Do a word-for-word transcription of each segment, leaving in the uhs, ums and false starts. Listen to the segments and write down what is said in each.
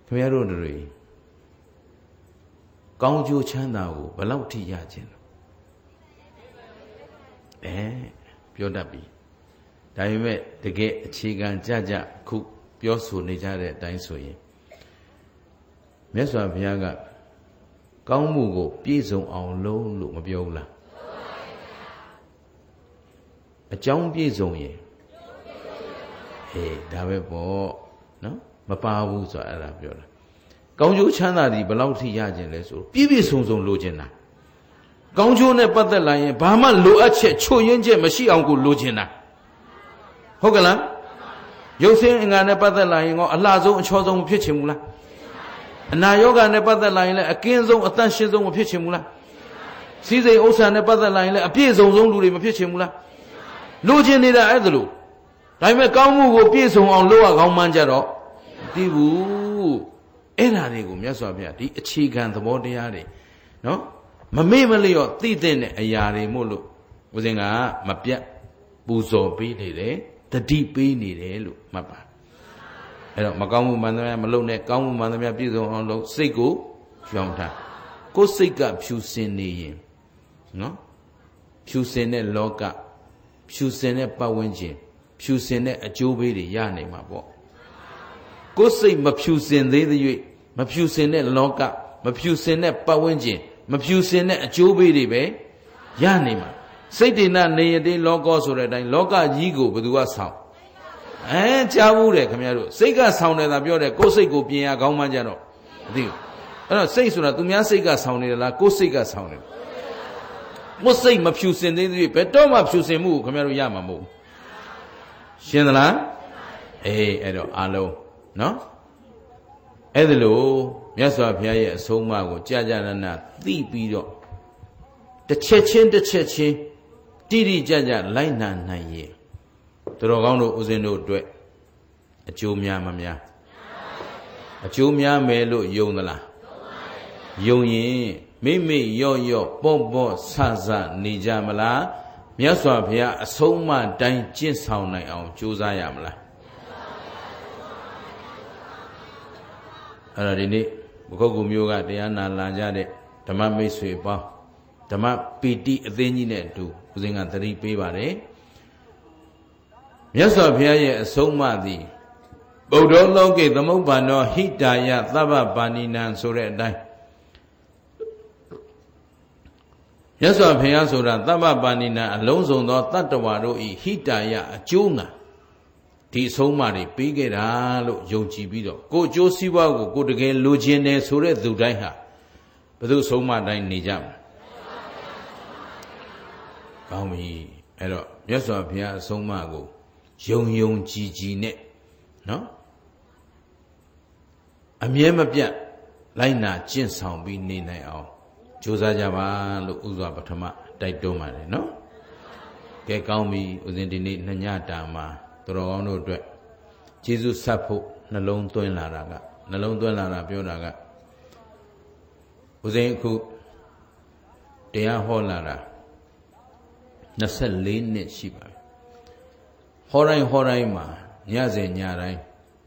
ခင်ဗျားတို့တွေကောင်းကျိုးချမ်းသာကိုဘယ်လောက်ထိရခြင်းအဲပြောတတ်ပြီဒါပေမဲ့တကယ်အခြေခံကြကြခုပြောဆိုနေကြတဲ့အတိုင်းဆိုရင်မြတ်စွာဘုရားကကောင်းမှုကိုပြည့်စုံအောင်လုပ်လို့မပြောဘူးလားအကြောင်းပြည့်စုံရင်ဟေးဒါပဲပေါ့နော်မပါဘူးဆိုအဲ့ဒါပြောတာကောင်းကျိုးချမ်းသာဒီဘယ်လောက်ထိရခြင်းလဲဆိုပြည့်ပြည့်စုံစုံလိုချင်တာကောင်းကျိုးနဲ့ပတ်သက်လာရင်ဘာမှလိုအပ်ချက်ချို့ယွင်းချက်မရှိအောင်ကိုလိုချင်တာဟုတ်ကလားရုပ်ဆင်းအင်္ဂါနဲ့ပတ်သက်လာရင်ကောအလှဆုံးအချောဆုံးမဖြစ်ချင်ဘူးလားအနာယောဂနဲ့ပတ်သက်လာရင်လည်းအကင်းဆုံးအသန့်ရှင်းဆုံးမဖြစ်ချင်ဘူးလားစီးစိမ်ဥစ္စာနဲ့ပတ်သက်လာရင်လည်းအပြည့်စုံဆုံးလူတွေမဖြစ်ချင်ဘူးလားလိုချင်နေတာအဲ့ဒါလို့ဒါပေမဲ့ကောင်းမှုကိုပြည့်စုံအောင်လုပ်ရကောင်းမှန်းကြတော့မသိဘူးအဲ့ဓာတွေကိုမြတ်စွာဘုရားဒီအခြေခံသဘောတရားတွေနော်မမေ့မလျော့သိတဲ့အရာတွေမို့လို့ဦးဇင်းကမပြတ်ပူဇော်ပေးနေတယ်တတိပေးနေတယ်လို့မှတ်ပါအဲ့တော့မကောင်းမှုမှန်သမျှမလုပ်နဲ့ကောင်းမှုမှန်သမျှပြည့်စုံအောင်လုပ်စိတ်ကိုဖြောင်းထားကိုယ်စိတ်ကဖြူစင်နေရင်နော်ဖြူစင်တဲ့လောကဖြူစင်တဲ့ပတ်ဝန်းကျင်ဖြူစင်တဲ့အကျိုးပေးတွေရနိုင်မှာပေါ့ကိုယ်စိတ်မဖြူစင်သေးတဲ့၍မဖြူစင်တဲ့လောကမဖြူစင်တဲ့ပတ်ဝန်းကျင်မဖြူစင်တဲ့အကျိုးပေးတွေပဲရနိုင်မှာစိတ်တည်နာနေရတဲ့လောကဆိုတဲ့အတိုင်းလောကကြီးကိုဘယ်သူကဆောင်အဲကြားဘူးတယ်ခင်ဗျားတို့စိတ်ကဆောင်တယ်သာပြောတယ်ကိုယ်စိတ်ကိုပြင်ရကောင်းမှကြတော့မသိဘူးအဲ့တော့စိတ်ဆိုတာသူများစိတ်ကဆောင်နေတယ်လားကိုယ်စိတ်ကဆောင်နေတယ်ကိုယ်စိတ်မဖြူစင်သေးသေးဘယ်တော့မှဖြူစင်မှုကိုခင်ဗျားတို့ရမှာမဟုတ်ဘူးရှင်းသလားအေးအဲ့တော့အားလုံးနော်အဲ့ဒါလို့မြတ်စွာဘုရားရဲ့အဆုံးအမကိုကြာကြာနာနာသိပြီးတော့တစ်ချက်ချင်းတစ်ချက်ချင်းတိတိကျကျလိုက်နာနိုင်ရဲ့သူတော်ကောင်းတို့ဦးဇင်းတို့အတွက်အကျိုးများမများအကျိုးများမယ်လို့ယုံသလားယုံရင်မိမိရော့ရော့ပေါ့ပေါ့ဆဆနေကြမလားမြတ်စွာဘုရားအဆုံးအမတိုင်းကျင့်ဆောင်နိုင်အောင်ကြိုးစားရမလားအဲ့ဒါဒီနေ့ဘုခုတ်ကူမျိုးကတရားနာလာကြတဲ့ဓမ္မမိတ်ဆွေပေါင်းဓမ္မပီတိအသိဉာဏ်နဲ့အတူဦးဇင်းကသတိပေးပါတယ်မြတ်စွာဘုရားရဲ့အဆုံးအမသည်ဗုဒ္ဓလောကေသမုပ္ပါနောဟိတာယသဗ္ဗပါဏိနံဆိုတဲ့အတိုင်းမြတ်စွာဘုရားဆိုတာသဗ္ဗပါဏိနံအလုံးစုံသောတတ္တဝါတို့ဤဟိတာယအကျိုးငါဒီအဆုံးအမတွေပေးခဲ့တာလို့ယုံကြည်ပြီးတော့ကိုယ်အကျိုးစီးပွားကိုကိုယ်တကယ်လိုချင်တယ်ဆိုတဲ့သူတိုင်းဟာဘယ်သူအဆုံးအမတိုင်းနေကြမှာကောင်းပြီအဲ့တော့မြတ်စွာဘုရားအဆုံးအမကိုယုံယုံကြည်ကြည်နဲ့နော်အမြဲမပြတ်လိုက်နာကျင့်ဆောင်ပြီးနေနိုင်အောင်ကြိုးစားကြပါလို့ဥစွာပထမတိုက်တွန်းပါတယ်နော်ကဲကောင်းပြီဦးဇင်းဒီနေ့နှစ်ညတာမှာသူတော်ကောင်းတို့အတွက်ကျေးဇူးဆက်ဖို့နှလုံးသွင်းလာတာကနှလုံးသွင်းလာတာပြောတာကဦးဇင်းအခုတရားဟောလာတာနှစ်ဆယ့်လေးနှစ်ရှိပါပြီဟောတိုင်းဟောတိုင်းမှာညစဉ်ညတိုင်း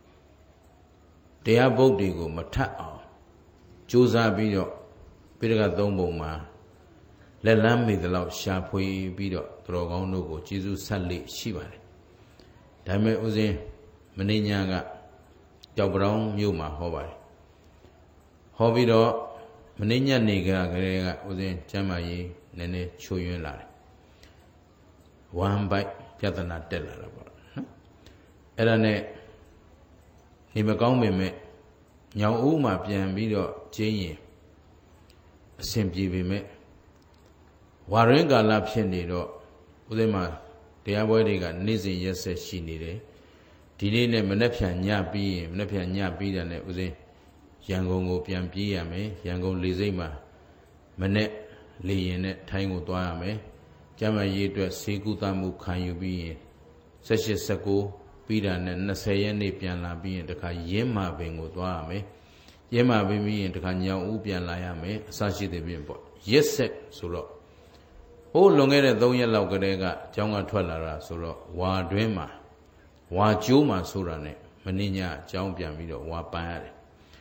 တရားပုဒ်တွေကိုမထပ်အောင်ကြိုးစားပြီးတော့ပိဋကသုံးပုံမှာလက်လန်းမိသလောက်ရှာဖွေပြီးတော့သူတော်ကောင်းတို့ကိုကျေးဇူးဆက်လေရှိပါတယ်ဒါပေမဲ့ဦးဇင်းမင်းညာကကြောက်ပြောင်းမြို့မှာဟောပါတယ်ဟောပြီးတော့မင်းညနေကကလေးကဦးဇင်းကျမ်းမာရေးနည်းနည်းချိုးယွင်းလာတယ်ဝမ်းပိုက်ပြဿနာတက်လာတာပေါ့နော်အဲ့ဒါနဲ့နေမကောင်းပေမဲ့ညောင်ဦးမှာပြန်ပြီးတော့ကျင်းရင်အဆင်ပြေပေမဲ့ဝါရင်းကာလဖြစ်နေတော့ဦးဇင်းမှာတရားပွဲတွေကနေ့စဉ်ရက်ဆက်ရှိနေတယ်ဒီနေ့နဲ့မနေ့ဖြန်ညပြီးရင်မနေ့ဖြန်ညပြီးတာနဲ့ဦးဇင်းရန်ကုန်ကိုပြန်ပြေးရမယ်ရန်ကုန်လေဆိပ်မှာမနေ့လေရင်နဲ့ထိုင်းကိုသွားရမယ်ကျမ်းမာရေးအတွက်ဆေးကုသမှုခံယူပြီးရင်၁၈ ၁၉ပြီးတာနဲ့၂၀ရက်နေ့ပြန်လာပြီးရင်တခါရင်းမာပင်ကိုသွားရမယ်ရင်းမာပင်ပြီးရင်တခါညောင်ဦးပြန်လာရမယ်အစရှိတဲ့ပြင်ပေါ့ရက်ဆက်ဆိုတော့ဟိုးလွန်ခဲ့တဲ့၃ရက်လောက်ကတည်းကကျောင်းကထွက်လာတာဆိုတော့ဝါတွင်းမှာဝါကျိုးမှာဆိုတာနဲ့မင်းညအကြောင်းပြန်ပြီးတော့ဝါပန်းရတယ်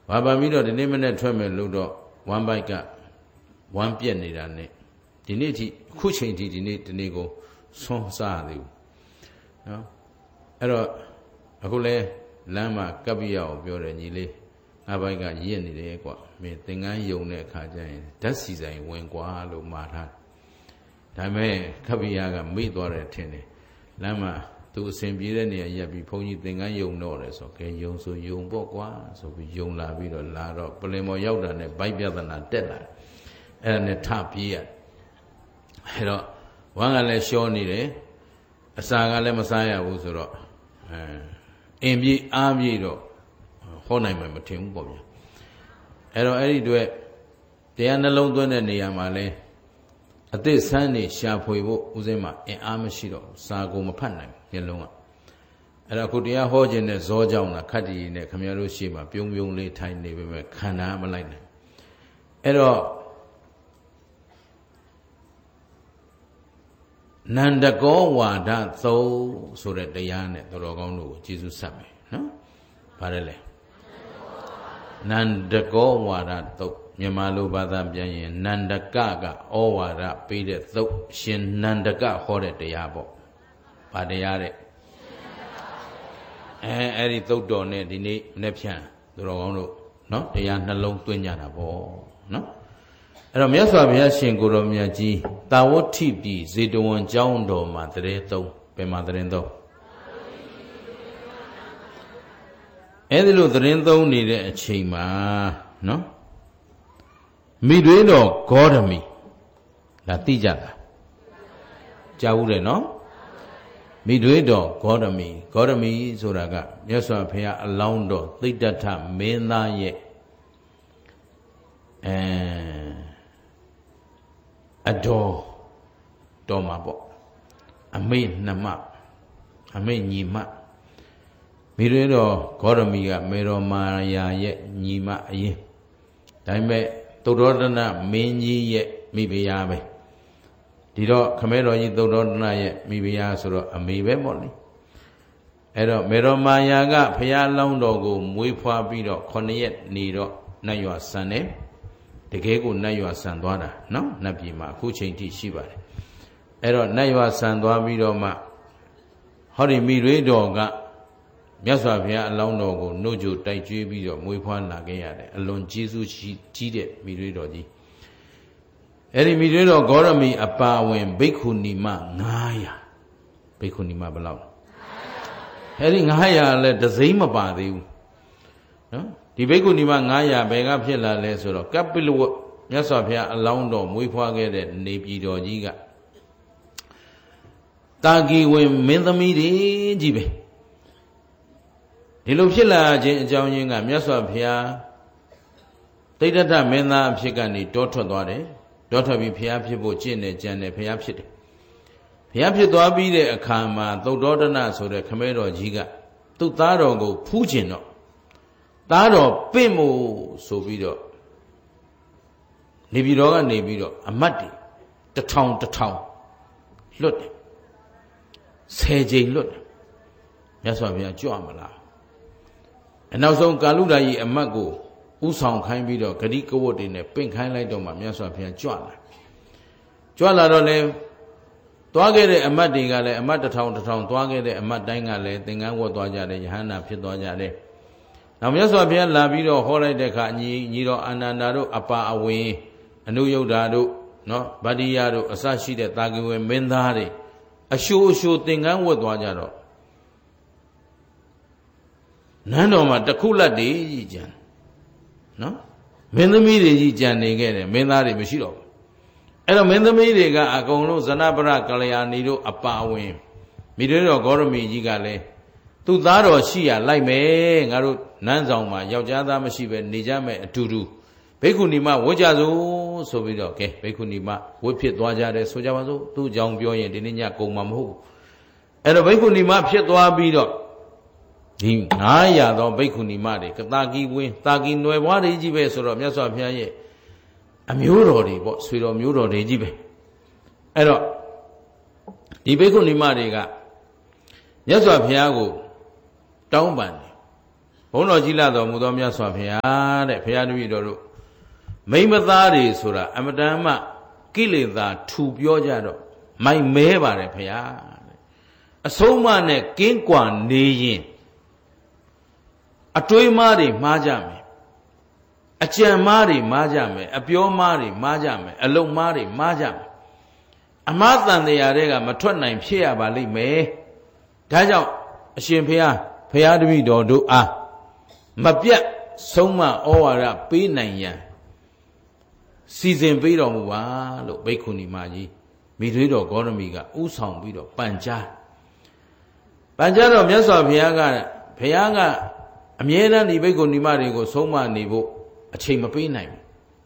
ဘာပါပြီးတော့ဒီနေ့မနေ့ထွက်မယ်လို့တော့ဝမ်ဘိုက်ကဝမ်ပြက်နေတာနဲ့ဒီနေ့ထိအခုချိန်ထိဒီနေ့ဒီနေ့ကိုဆွန်းစားသေးဘူးနော်အဲ့တော့အခုလဲလမ်းမှာကပ္ပိယကိုပြောတယ်ညီလေးငါဘိုက်ကရင့်နေတယ်ကွာမင်းသင်္ကန်းယုံတဲ့အခါကျရင်ဓာတ်စီဆိုင်ဝင်ကွာလို့မှာထားဒါပေမဲ့ကပ္ပိယကမေ့သွားတယ်ထင်တယ်လမ်းမှာသူအစဉ်ပြေးတဲ့နေရာရက်ပြီးဘုန်းကြီးသင်္ကန်းယုံတော့တယ်ဆိုကဲယုံဆိုယုံပေါ့ကွာဆိုပြီးယုံလာပြီးတော့လာတော့ပလင်မော်ရောက်တာနဲ့ဗိုက်ပြဿနာတက်လာအဲ့ဒါနဲ့ထပြေးရအဲ့တော့ဝမ်းကလည်းရှောနေတယ်အစာကလည်းမစားရဘူးဆိုတော့အဲအင်းပြေးအားပြေးတော့ဟောနိုင်မှမထင်ဘူးပေါ့ဗျာအဲ့တော့အဲ့ဒီတွေ့တရားနှလုံးသွင်းတဲ့နေရာမှာလဲအသစ်ဆန်းနေရှာဖွေဖို့ဦးစင်းမှာအင်အားမရှိတော့စာကိုမဖတ်နိုင်မျက်လုံးကအဲ့တော့ခုတရားဟောခြင်းနဲ့ဇောကြောင့်လားခတ်တီနဲ့ခမရတို့ရှေ့မှာပြုံးပြုံးလေးထိုင်နေပေမဲ့ခန္ဓာမလိုက်နိုင်အဲ့တော့နန္ဒကောဝါဒသုံးဆိုတဲ့တရားနဲ့တော်ကောင်းတို့ကိုကျေးဇူးဆက်မယ်နော်ဗါတယ်လေနန္ဒကောဝါဒသုံးမြန်မာလိုဘာသာပြန်ရင်နန္ဒကကဩဝါဒပေးတဲ့သုတ်ရှင်နန္ဒကဟောတဲ့တရားပေါ့ဗာတရားတဲ့အဲအဲ့ဒီသုတ်တော်နဲ့ဒီနေ့နေ့ဖြန်သူတော်ကောင်းတို့နော်တရားနှလုံးသွင်းကြတာပေါ့နော်အဲ့တော့မြတ်စွာဘုရားရှင်ကိုယ်တော်မြတ်ကြီးတာဝဋ္ဌိပြည်ဇေတဝန်ကျောင်းတော်မှာတရေသုံးဘယ်မှာတရင်သုံးအဲ့ဒီလိုတရင်သုံးနေတဲ့အချိန်မှာနော်မိတွေးတော်ဂေါရမီလာသိကြတာကြားဘူးတယ်နော်မိတွေးတော်ဂေါရမီဂေါရမီဆိုတာကမြတ်စွာဘုရားအလောင်းတော်သိတ္တထမင်းသားရဲ့အဲအတော်တော်မှာပေါ့အမေနှမအမေညီမမိတွေးတော်ဂေါရမီကမေတော်မာယာရဲ့ညီမအရင်ဒါပေမဲ့သုတ္တရတနမင်းကြီးရဲ့မိဖုရားပဲဒီတော့ခမဲတော်ကြီးသုတ္တရတနရဲ့မိဖုရားဆိုတော့အမေပဲပေါ့လေအဲ့တော့မေတော်မာယာကဖုရားလောင်းတော်ကိုမွေးဖွားပြီးတော့ခုနှစ်ရက်နေတော့နတ်ရွာဆန်တယ်တကယ်ကိုနတ်ရွာဆန်သွားတာနော်နတ်ပြည်မှာအခုချိန်ထိရှိပါတယ်အဲ့တော့နတ်ရွာဆန်သွားပြီးတော့မှဟောဒီမိတွေတော်ကမြတ်စွာဘုရားအလောင်းတော်ကိုနှုတ်ကြိုတိုက်ကျွေးပြီးတော့မွေးဖွားလာခဲ့ရတယ်အလွန်ကျေးဇူးကြီးတဲ့မိတွေတော်ကြီးအဲ့ဒီမိတွေတော်ဂေါရမီအပါဝင်ဘိက္ခုနီမငါးရာဘိက္ခုနီမဘယ်လောက်အဲ့ဒီငါးရာလည်းတစိမ့်မပါသေးဘူးနော်ဒီဘိက္ခုနီမငါးရာဘယ်ကဖြစ်လာလဲဆိုတော့ကပ္ပိလဝတ်မြတ်စွာဘုရားအလောင်းတော်မွေးဖွားခဲ့တဲ့နေပြည်တော်ကြီးကတာကီဝင်မင်းသမီးတွေကြီးပဲဒီလိုဖြစ်လာခြင်းအကြောင်းရင်းကမြတ်စွာဘုရားတိဋ္ဌတမင်းသားအဖြစ်ကနေတောထွက်သွားတယ်တောထွက်ပြီးဘုရားဖြစ်ဖို့ကျင့်နေကြံတယ်ဘုရားဖြစ်တယ်ဘုရားဖြစ်သွားပြီးတဲ့အခါမှာသုတ္တောဒနဆိုတဲ့ခမဲတော်ကြီးကသူ့သားတော်ကိုဖူးခြင်းတော့သားတော်ပင့်မို့ဆိုပြီးတော့နေပြည်တော်ကနေပြီးတော့အမတ်တွေတထောင်တထောင်လွတ်တယ်ဆယ်ကြိမ်လွတ်တယ်မြတ်စွာဘုရားကြွမလားအနောက်ဆုံးကာလုဒ္ဒကြီးအမတ်ကိုဥဆောင်ခိုင်းပြီးတော့ဂရိကဝတ်တွေနဲ့ပင့်ခိုင်းလိုက်တော့မှမြတ်စွာဘုရားကြွလာကြွလာတော့လေသွားခဲ့တဲ့အမတ်တွေကလည်းအမတ်တစ်ထောင်တစ်ထောင်သွားခဲ့တဲ့အမတ်တိုင်းကလည်းသင်္ကန်းဝတ်သွားကြတယ်ယဟန္တာဖြစ်သွားကြတယ်နောက်မြတ်စွာဘုရားလာပြီးတော့ဟောလိုက်တဲ့အခါညီညီတော်အာနန္ဒာတို့အပါအဝင်အနုယုဒ္ဓတို့နော်ဗတ္တိယတို့အစရှိတဲ့တာကိဝေမင်းသားတွေအရှိုးအရှိုးသင်္ကန်းဝတ်သွားကြတော့နန်းတော်မှာတခုလက်တည်းကြီးကြံနော်မင်းသမီးတွေကြီးကြံနေခဲ့တယ်မင်းသားတွေမရှိတော့ဘူးအဲ့တော့မင်းသမီးတွေကအကုန်လုံးဇနပရကလျာဏီတို့အပါဝင်မိတွေတော်ဂေါရမီကြီးကလည်းသူ့သားတော်ရှိရလိုက်မယ်ငါတို့နန်းဆောင်မှာယောက်ျားသားမရှိပဲနေကြမယ်အတူတူဘိက္ခုနီမဝတ်ကြစို့ဆိုပြီးတော့ကဲဘိက္ခုနီမဝတ်ဖြစ်သွားကြတယ်ဆိုကြပါစို့သူ့ကြောင့်ပြောရင်ဒီနေ့ညကုန်မှာမဟုတ်ဘူးအဲ့တော့ဘိက္ခုနီမဖြစ်သွားပြီးတော့ဒီငါးရာသောဘိက္ခုနီမတွေကတာကီဝင်းတာကီနွယ်ဘွားတွေကြီးပဲဆိုတော့မြတ်စွာဘုရားရဲ့အမျိုးတော်တွေပေါ့ဆွေတော်မျိုးတော်တွေကြီးပဲအဲ့တော့ဒီဘိက္ခုနီမတွေကမြတ်စွာဘုရားကိုတောင်းပန်တယ်ဘုန်းတော်ကြီးလာတော်မူသောမြတ်စွာဘုရားတဲ့ဘုရားတပည့်တော်တို့မိမသားတွေဆိုတာအမတန်မှကိလေသာထူပြောကြတော့မိုက်မဲပါတယ်ဘုရားအဆုံးမနဲ့ကင်းကွာနေရင်အတွေးမားတွေမှားကြမယ်အကြံမားတွေမှားကြမယ်အပြောမားတွေမှားကြမယ်အလုံမားတွေမှားကြမယ်အမှားတန်တရားတွေကမထွက်နိုင်ဖြစ်ရပါလိမ့်မယ်ဒါကြောင့်အရှင်ဘုရားဘုရားတပည့်တော်တို့အားမပြတ်ဆုံးမဩဝါဒပေးနိုင်ရန်စီစဉ်ပေးတော်မူပါလို့ဘိက္ခုနီမကြီးမိသွေးတော်ဂေါရမီကဥဆောင်ပြီးတော့ပန်ကြားပန်ကြားတော့မြတ်စွာဘုရားကဘုရားကအမြဲတမ်းဒီဘိက္ခုနီမတွေကိုဆုံးမနေဖို့အချိန်မပေးနိုင်ဘူး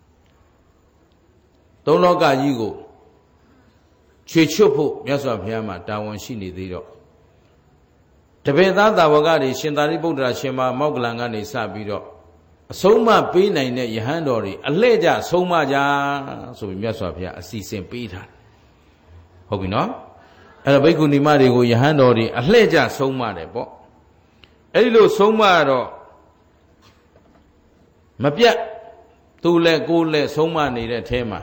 သုံးလောကကြီးကိုခြေချွတ်ဖို့မြတ်စွာဘုရားမှာတာဝန်ရှိနေသေးတော့တပည့်သားသာဝကတွေရှင်သာရိပုတ္တရာရှင်မမောက္ကလံကနေစပြီးတော့အဆုံးမပေးနိုင်တဲ့ယဟန်တော်တွေအလှဲ့ကြဆုံးမကြဆိုပြီးမြတ်စွာဘုရားအစီအစဉ်ပေးထားတယ်ဟုတ်ပြီနော်အဲ့တော့ဘိက္ခုနီမတွေကိုယဟန်တော်တွေအလှဲ့ကြဆုံးမတယ်ပေါ့အဲ့ဒီလိုဆုံးမတော့မပြတ်သူလည်းကိုယ်လည်းဆုံးမနေတဲ့အဲမှာ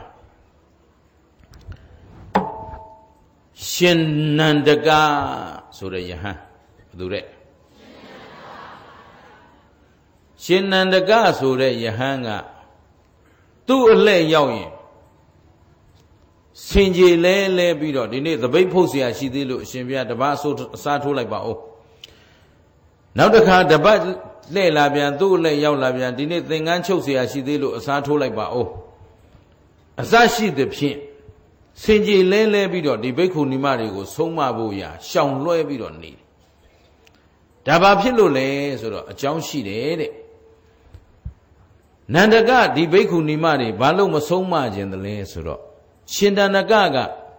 ရှင်နန္ဒကဆိုတဲ့ယဟန်ဘယ်သူလဲရှင်နန္ဒကဆိုတဲ့ယဟန်ကသူ့အလှဲ့ရောက်ရင်စင်ကြီးလဲလဲပြီးတော့ဒီနေ့သပိတ်ဖုတ်เสียရှိသေးလို့အရှင်ဘုရားတပတ်အစိုးအစားထိုးလိုက်ပါဦးနောက်တစ်ခါတပတ်လှဲ့လာပြန်သူ့အလှဲ့ရောက်လာပြန်ဒီနေ့သင်္ကန်းချုပ်เสียရှိသေးလို့အစားထိုးလိုက်ပါဦးအစရှိသဖြင့်စင်ကြီးလဲလဲပြီးတော့ဒီဘိက္ခုနီမတွေကိုဆုံးမဖို့ရာရှောင်လွှဲပြီးတော့နေတယ်ဒါဘာဖြစ်လို့လဲဆိုတော့အကြောင်းရှိတယ်တဲ့နန္ဒကဒီဘိက္ခုနီမတွေဘာလို့မဆုံးမခြင်းတလဲဆိုတော့ရှင်တဏကက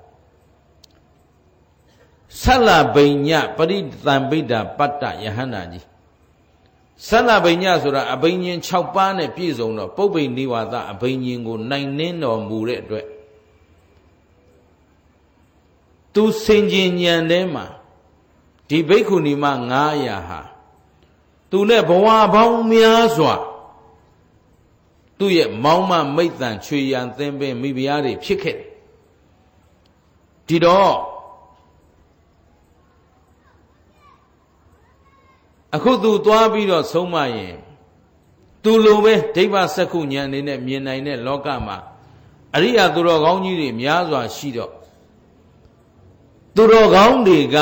ဆလဘိညပရိသံပိတ္တပတ္တယဟန္တာကြီးဆလဘိညဆိုတာအဘိညာဉ်၆ပါးနဲ့ပြည့်စုံတော့ပုပ္ပိနိဝါဒအဘိညာဉ်ကိုနိုင်နှင်းတော်မူတဲ့အတွက်သူစင်ကြင်ဉာဏ်ထဲမှာဒီဘိက္ခုနီမငါးရာဟာသူနဲ့ဘဝပေါင်းများစွာသူ့ရဲ့မောင်းမမိတ်တန်ချွေရန်သင်ပင်မိဖုရားတွေဖြစ်ခဲ့တယ်ဒီတော့အခုသူသွားပြီးတော့ဆုံးမရင်သူလိုပဲဒိဗ္ဗစက္ခုဉာဏ်အနေနဲ့မြင်နိုင်တဲ့လောကမှာအရိယာသူတော်ကောင်းကြီးတွေများစွာရှိတော့သူတော်ကောင်းတွေက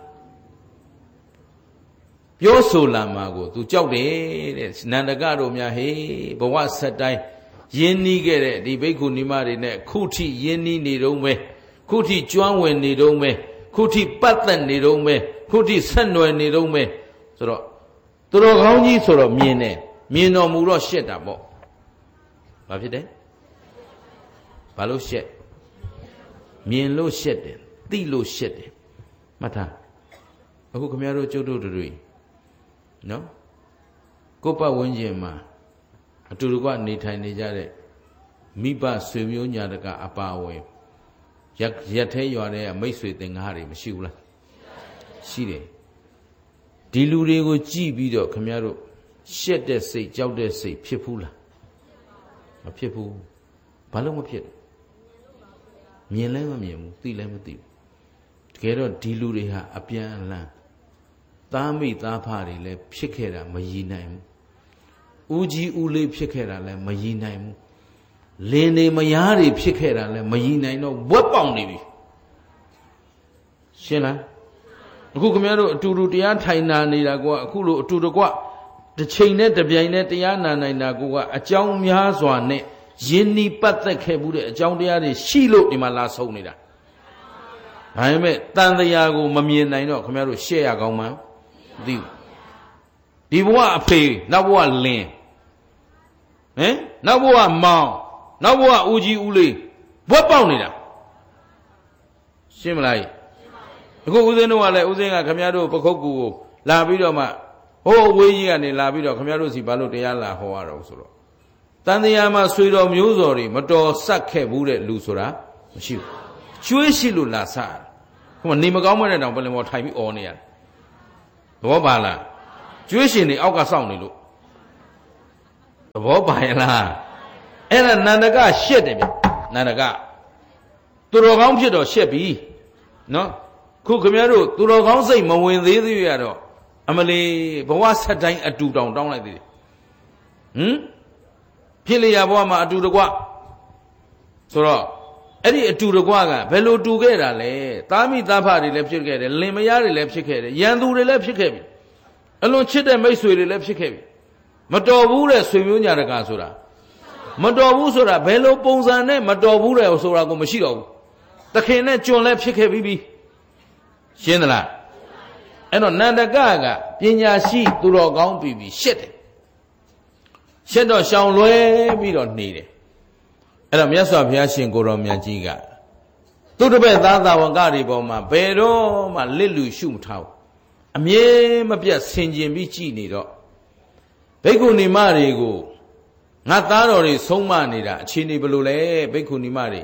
ပြောဆိုလာမှာကိုသူကြောက်တယ်တဲ့နန္ဒကတို့များဟေးဘဝဆက်တိုင်းယဉ်နီးခဲ့တဲ့ဒီဘိက္ခုနီမတွေနဲ့ခုထိယဉ်နီးနေတော့မယ်ခုထိကျွမ်းဝင်နေတော့မယ်ခုထိပတ်သက်နေတော့မယ်ခုထိဆက်နွယ်နေတော့မယ်ဆိုတော့သူတော်ကောင်းကြီးဆိုတော့မြင်တယ်မြင်တော်မူတော့ရှက်တာပေါ့ဘာဖြစ်တယ်ဘာလို့ရှက်မြင်လို့ရှက်တယ်သိလို့ရှက်တယ်မှတ်ထားအခုခင်ဗျားတို့ကျုပ်တို့တွေနော်ကိုယ့်ပတ်ဝန်းကျင်မှာအတူတကွနေထိုင်နေကြတဲ့မိဘဆွေမျိုးညာတကအပါဝင်ရက်ရက်သေးရွာတဲ့မိတ်ဆွေသင်္ကားတွေမရှိဘူးလားရှိတယ်ဒီလူတွေကိုကြည့်ပြီးတော့ခင်ဗျားတို့ရှက်တဲ့စိတ်ကြောက်တဲ့စိတ်ဖြစ်ဘူးလားမဖြစ်ဘူးဘာလို့မဖြစ်မြင်လဲမမြင်ဘူးသိလဲမသိဘူးတကယ်တော့ဒီလူတွေဟာအပြန်အလှန်သားမိသားဖတွေလည်းဖြစ်ခဲ့တာမရည်နိုင်ဘူးဦးကြီးဦးလေးဖြစ်ခဲ့တာလည်းမရည်နိုင်ဘူးလင်းနေမယားတွေဖြစ်ခဲ့တာလည်းမရည်နိုင်တော့ဝက်ပေါင်နေပြီရှင်းလားအခုခင်ဗျားတို့အတူတူတရားထိုင်နာနေတာကအခုလိုအတူတကွတစ်ချိန်နဲ့တစ်ပြိုင်နဲ့တရားနာနိုင်တာကအကြောင်းများစွာနဲ့ယဉ်နီးပတ်သက်ခဲ့မှုတဲ့အကြောင်းတရားတွေရှိလို့ဒီမှာလာဆုံးနေတာဒါပေမဲ့တန်တရားကိုမမြင်နိုင်တော့ခင်ဗျားတို့ရှက်ရကောင်းမှန်းမသိဘူးဒီဘဝအဖေနောက်ဘဝလင်းဟမ်နောက်ဘဝမောင်နောက်ဘဝဦးကြီးဦးလေးဘွက်ပေါက်နေတာရှင်းမလားအခုဦးစင်းတို့ကလည်းဦးစင်းကခင်ဗျားတို့ပခုတ်ကူကိုလာပြီးတော့မှဟိုးဝေးကြီးကနေလာပြီးတော့ခင်ဗျားတို့စီဘာလို့တရားလာဟောရတော့ဆိုတော့တန်တရားမှာဆွေတော်မျိုးစော်တွေမတော်ဆက်ခဲ့ဘူးတဲ့လူဆိုတာမရှိဘူးကျွေးရှိလို့လာစားဟိုမှာနေမကောင်းမတဲ့တောင်ပလင်ပေါ်ထိုင်ပြီးអော်နေရတယ်သဘောပါလားကျွေးရှင်နေအောက်ကစောင့်နေလို့သဘောပါရဲ့လားအဲ့ဒါနန္ဒကရှက်တယ်ဗျနန္ဒကသူတော်ကောင်းဖြစ်တော့ရှက်ပြီနော်ခုခင်ဗျားတို့သူတော်ကောင်းစိတ်မဝင်သေးသေးရတော့အမလီဘဝဆက်တိုင်းအတူတောင်တောင်းလိုက်သေးတယ်ဟမ်ဖြစ်လျာဘဝမှာအတူတကွဆိုတော့အဲ့ဒီအတူတကွကဘယ်လိုတူခဲ့တာလဲသားမိသားဖတွေလည်းဖြစ်ခဲ့တယ်လင်မယားတွေလည်းဖြစ်ခဲ့တယ်ရန်သူတွေလည်းဖြစ်ခဲ့ပြီအလွန်ချစ်တဲ့မိတ်ဆွေတွေလည်းဖြစ်ခဲ့ပြီမတော်ဘူးတဲ့ဆွေမျိုးညာတကာဆိုတာမတော်ဘူးဆိုတာဘယ်လိုပုံစံနဲ့မတော်ဘူးတဲ့ဆိုတာကိုမရှိတော့ဘူးတခင်နဲ့ကျွန်လည်းဖြစ်ခဲ့ပြီးပြီရှင်းသလားအဲ့တော့နန္ဒကကပညာရှိသူတော်ကောင်းပြီးပြီရှက်တယ်ရှက်တော့ရှောင်လွဲပြီးတော့နေတယ်အဲ့တော့မြတ်စွာဘုရားရှင်ကိုရောမြတ်ကြီးကသူတပည့်သားသာဝကတွေပေါ်မှာဘယ်တော့မှလစ်လူရှုမထားဘူးအမြဲမပြတ်ဆင်ခြင်ပြီးကြည်နေတော့ဘိက္ခုနီမတွေကိုငါသားတော်တွေဆုံးမနေတာအခြေအနေဘယ်လိုလဲဘိက္ခုနီမတွေ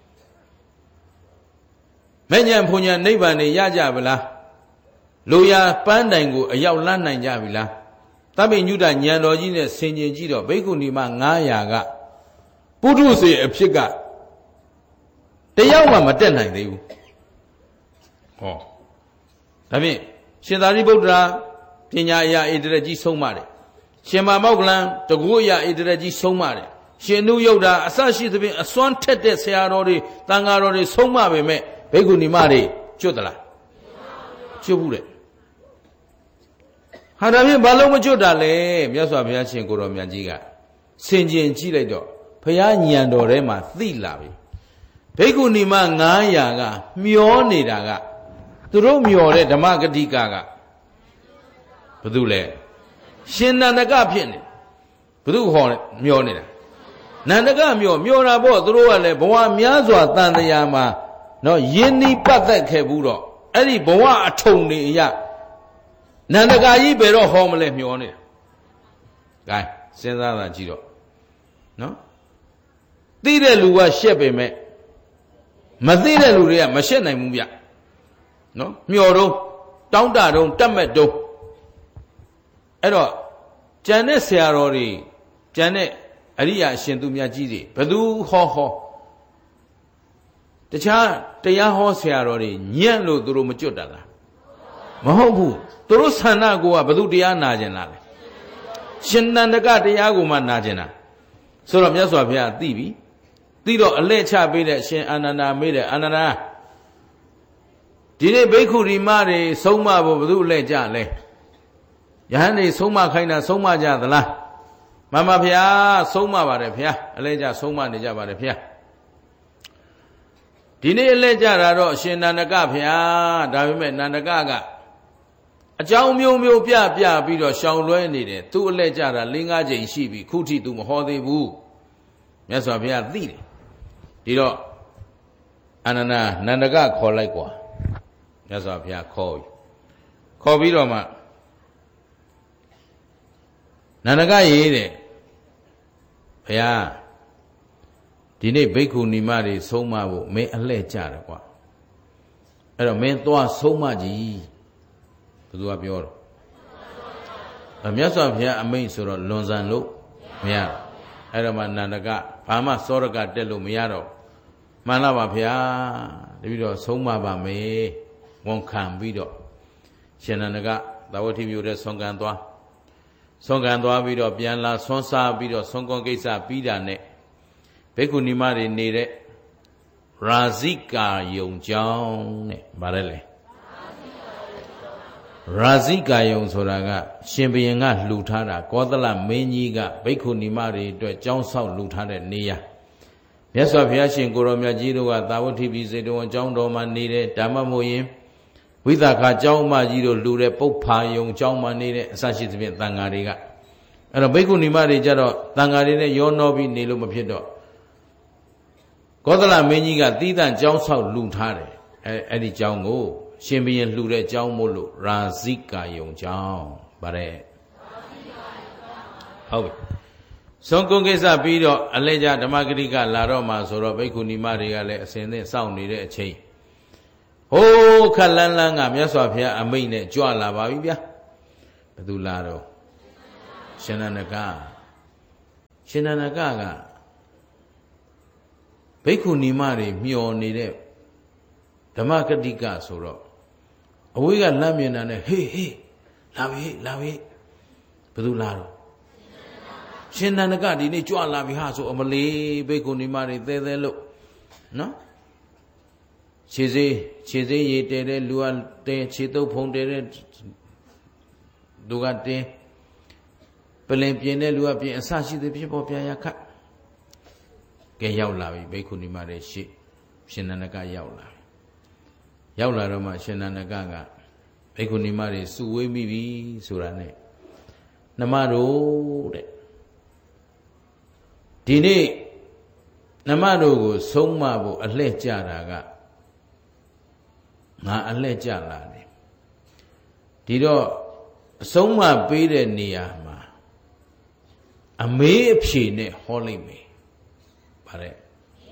မဲ့ညံဖွညာနိဗ္ဗာန်တွေရကြဗလားလူရပန်းတိုင်ကိုအရောက်လန်းနိုင်ကြပြီလားတပိညုတဉာဏ်တော်ကြီးနဲ့ဆင်ခြင်ကြည့်တော့ဘိက္ခုနီမငါးရာကပုထုဇဉ်အဖြစ်ကတယောက်မှမတက်နိုင်သေးဘူးဟောဒါဖြင့်ရှင်သာရိပုတ္တရာပညာအရာဣတရကြီးဆုံးမတယ်ရှင်မောက္ကလံတကူအရာဣတရကြီးဆုံးမတယ်ရှင်နုယုတ်တာအစရှိသဖြင့်အစွမ်းထက်တဲ့ဆရာတော်တွေတန်ဃာတော်တွေဆုံးမပေမဲ့ဘိက္ခုနီမတွေကျွတ်သလားကျွတ်ဘူးတဲ့ဟာဒါဖြင့်ဘာလို့မကျွတ်တာလဲမြတ်စွာဘုရားရှင်ကိုတော်မြတ်ကြီးကဆင်ခြင်ကြည့်လိုက်တော့ဘုရားညံတော်ထဲမှာသိလာပြီဘိက္ခုနီမငါးရာကမျောနေတာကသူတို့မျောတဲ့ဓမ္မဂတိကကဘယ်သူလဲရှင်နန္ဒကဖြစ်နေဘယ်သူဟောမျောနေတာနန္ဒကမျောမျောတာပေါ့သူတို့ကလည်းဘဝများစွာတန်တရားမှာနော်ယင်းနီးပတ်သက်ခဲ့ဘူးတော့အဲ့ဒီဘဝအထုံတွေအရနန္ဒကကြီးဘယ်တော့ဟောမလဲမျောနေတာဂိုင်းစဉ်းစားတာကြည့်တော့နော်သိတဲ့လူကရှက်ပေမဲ့မသိတဲ့လူတွေကမရှက်နိုင်ဘူးဗျနော်မျောတော့တောင်းတတော့တတ်မဲ့တော့အဲ့တော့ကျန်တဲ့ဆရာတော်တွေကျန်တဲ့အရိယာအရှင်သူမြတ်ကြီးတွေဘယ်သူဟောဟောတခြားတရားဟောဆရာတော်တွေညံ့လို့သူတို့မကြွတ်တတ်လားမဟုတ်ဘူးသူတို့ဆန္ဒကိုကဘယ်သူတရားနာကျင်လားလဲရှင်နန္ဒကတရားကိုမှနာကျင်တာဆိုတော့မြတ်စွာဘုရားသိပြီသိတော့အလဲ့ချပေးတဲ့ရှင်အာနန္ဒာမေးတယ်အာနန္ဒာဒီနေ့ဘိက္ခုရီမတွေဆုံးမဖို့ဘယ်သူအလဲ့ကြလဲယဟန်တွေဆုံးမခိုင်းတာဆုံးမကြသလားမှန်ပါဗျာဆုံးမပါတယ်ဗျာအလဲ့ကြဆုံးမနေကြပါတယ်ဗျာဒီနေ့အလဲ့ကြတာတော့ရှင်နန္ဒကဗျာဒါပေမဲ့နန္ဒကကအကြောင်းမျိုးမျိုးပြပြပြီးတော့ရှောင်လွဲနေတယ်သူအလဲ့ကြတာ၄၅ချိန်ရှိပြီခုထိသူမဟောသေးဘူးမြတ်စွာဘုရားသိတယ်ဒီတော့အာနန္ဒာနန္ဒကခေါ်လိုက်กว่าမြတ်စွာဘုရားခေါ်ပြီခေါ်ပြီးတော့မှနန္ဒကရေးတယ်ဘုရားဒီနေ့ဘိက္ခုနီမတွေဆုံးမဖို့မင်းအလှဲ့ကြတယ်ကွာအဲ့တော့မင်းသွားဆုံးမကြည့်ဘယ်သူကပြောတော့မြတ်စွာဘုရားအမိန့်ဆိုတော့လွန်ဆန်လို့မရတော့အဲ့တော့မှနန္ဒကဘာမှစောရကတက်လို့မရတော့မှန်လားပါဗျာတပည့်တော်ဆုံးမပါမယ်ဝန်ခံပြီးတော့ရှင်နန္ဒကသာဝတိမြို့ထဲဆွမ်းခံသွားဆွမ်းခံသွားပြီးတော့ပြန်လာဆွမ်းစားပြီးတော့ဆွမ်းကွန်ကိစ္စပြီးတာနဲ့ဘိက္ခုနီမတွေနေတဲ့ရာဇိကာယုံကျောင်းနဲ့ဗါတယ်လေရာဇိကာယုံဆိုတာကရှင်ဘုရင်ကလှူထားတာကောသလမင်းကြီးကဘိက္ခုနီမတွေအတွက်ကျောင်းဆောက်လှူထားတဲ့နေရာမြတ်စွာဘုရားရှင်ကိုရောမြတ်ကြီးတို့ကသာဝတိပိစေတဝန်ကျောင်းတော်မှာနေတဲ့ဓမ္မမို့ရင်ဝိသခာကျောင်းမကြီးတို့လှူတဲ့ပုပ္ဖာယုံကျောင်းမှာနေတဲ့အစရှိသဖြင့်တန်ဃာတွေကအဲ့တော့ဘိက္ခုနီမတွေကြတော့တန်ဃာတွေနဲ့ရောနှောပြီးနေလို့မဖြစ်တော့ကောသလမင်းကြီးကသီးသန့်ကျောင်းဆောက်လှူထားတယ်အဲအဲ့ဒီကျောင်းကိုရှင်ဘုရင်လှူတဲ့ကျောင်းမို့လို့ရာဇိကာယုံကျောင်းဗါတဲ့ဟုတ်ပြီဆုံးကုန်းကိစ္စပြီးတော့အလဲကြဓမ္မဂရိကလာတော့မှဆိုတော့ဘိက္ခုနီမတွေကလည်းအစဉ်သင့်စောင့်နေတဲ့အချိန်ဟိုးခက်လန်းလန်းကမြတ်စွာဘုရားအမိန့်နဲ့ကြွလာပါပြီဗျာဘသူလာတော့ရှင်နန္ဒကရှင်နန္ဒကကဘိက္ခုနီမတွေမျောနေတဲ့ဓမ္မကတိကဆိုတော့အဝေးကလမ်းမြင်တာနဲ့ဟေးဟေးလာပြီလာပြီဘယ်သူလာတော့ရှင်နန္ဒကဒီနေ့ကြွလာပြီဟာဆိုအမလေးဘိက္ခုနီမတွေသဲသဲလို့နော်ခြေစေးခြေစေးရေတဲတဲ့လူကတဲခြေတုပ်ဖုံတဲတဲ့လူကတဲပလင်ပြင်းတဲ့လူကပြင်းအစရှိသည်ဖြစ်ပေါ်ပြရခတ်ကဲရောက်လာပြီဘိက္ခုနီမတွေရှေ့ရှင်နန္ဒကရောက်လာပြီရောက်လာတော့မှရှင်နန္ဒကကဘိက္ခုနီမတွေစုဝေးမိပြီဆိုတာနဲ့နှမတို့တဲ့ဒီနေ့နှမတို့ကိုဆုံးမဖို့အလှည့်ကြတာကငါအလှည့်ကြလာတယ်ဒီတော့အဆုံးမပေးတဲ့နေရာမှာအမေးအဖြေနဲ့ဟောလိုက်မယ်ဗါတဲ့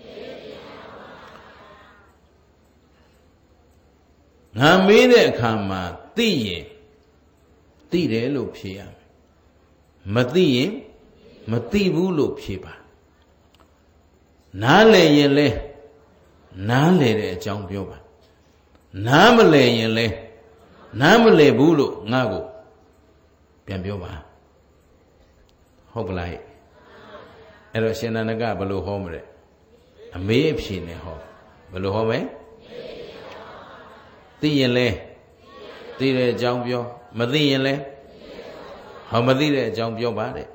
ငါမေးတဲ့အခါမှာသိရင်သိတယ်လို့ဖြေရမယ်မသိရင်မသိဘူးလို့ဖြေပါနားလည်ရင်လဲနားလည်တဲ့အကြောင်းပြောပါနားမလည်ရင်လဲနားမလည်ဘူးလို့ငါ့ကိုပြန်ပြောပါဟုတ်ကလားအဲ့တော့ရှင်နန္ဒကဘယ်လိုဟောမလဲအမေးအဖြေနဲ့ဟောဘယ်လိုဟောမလဲသိရင်လဲသိတဲ့အကြောင်းပြောမသိရင်လဲဟောမသိတဲ့အကြောင်းပြောပါတဲ့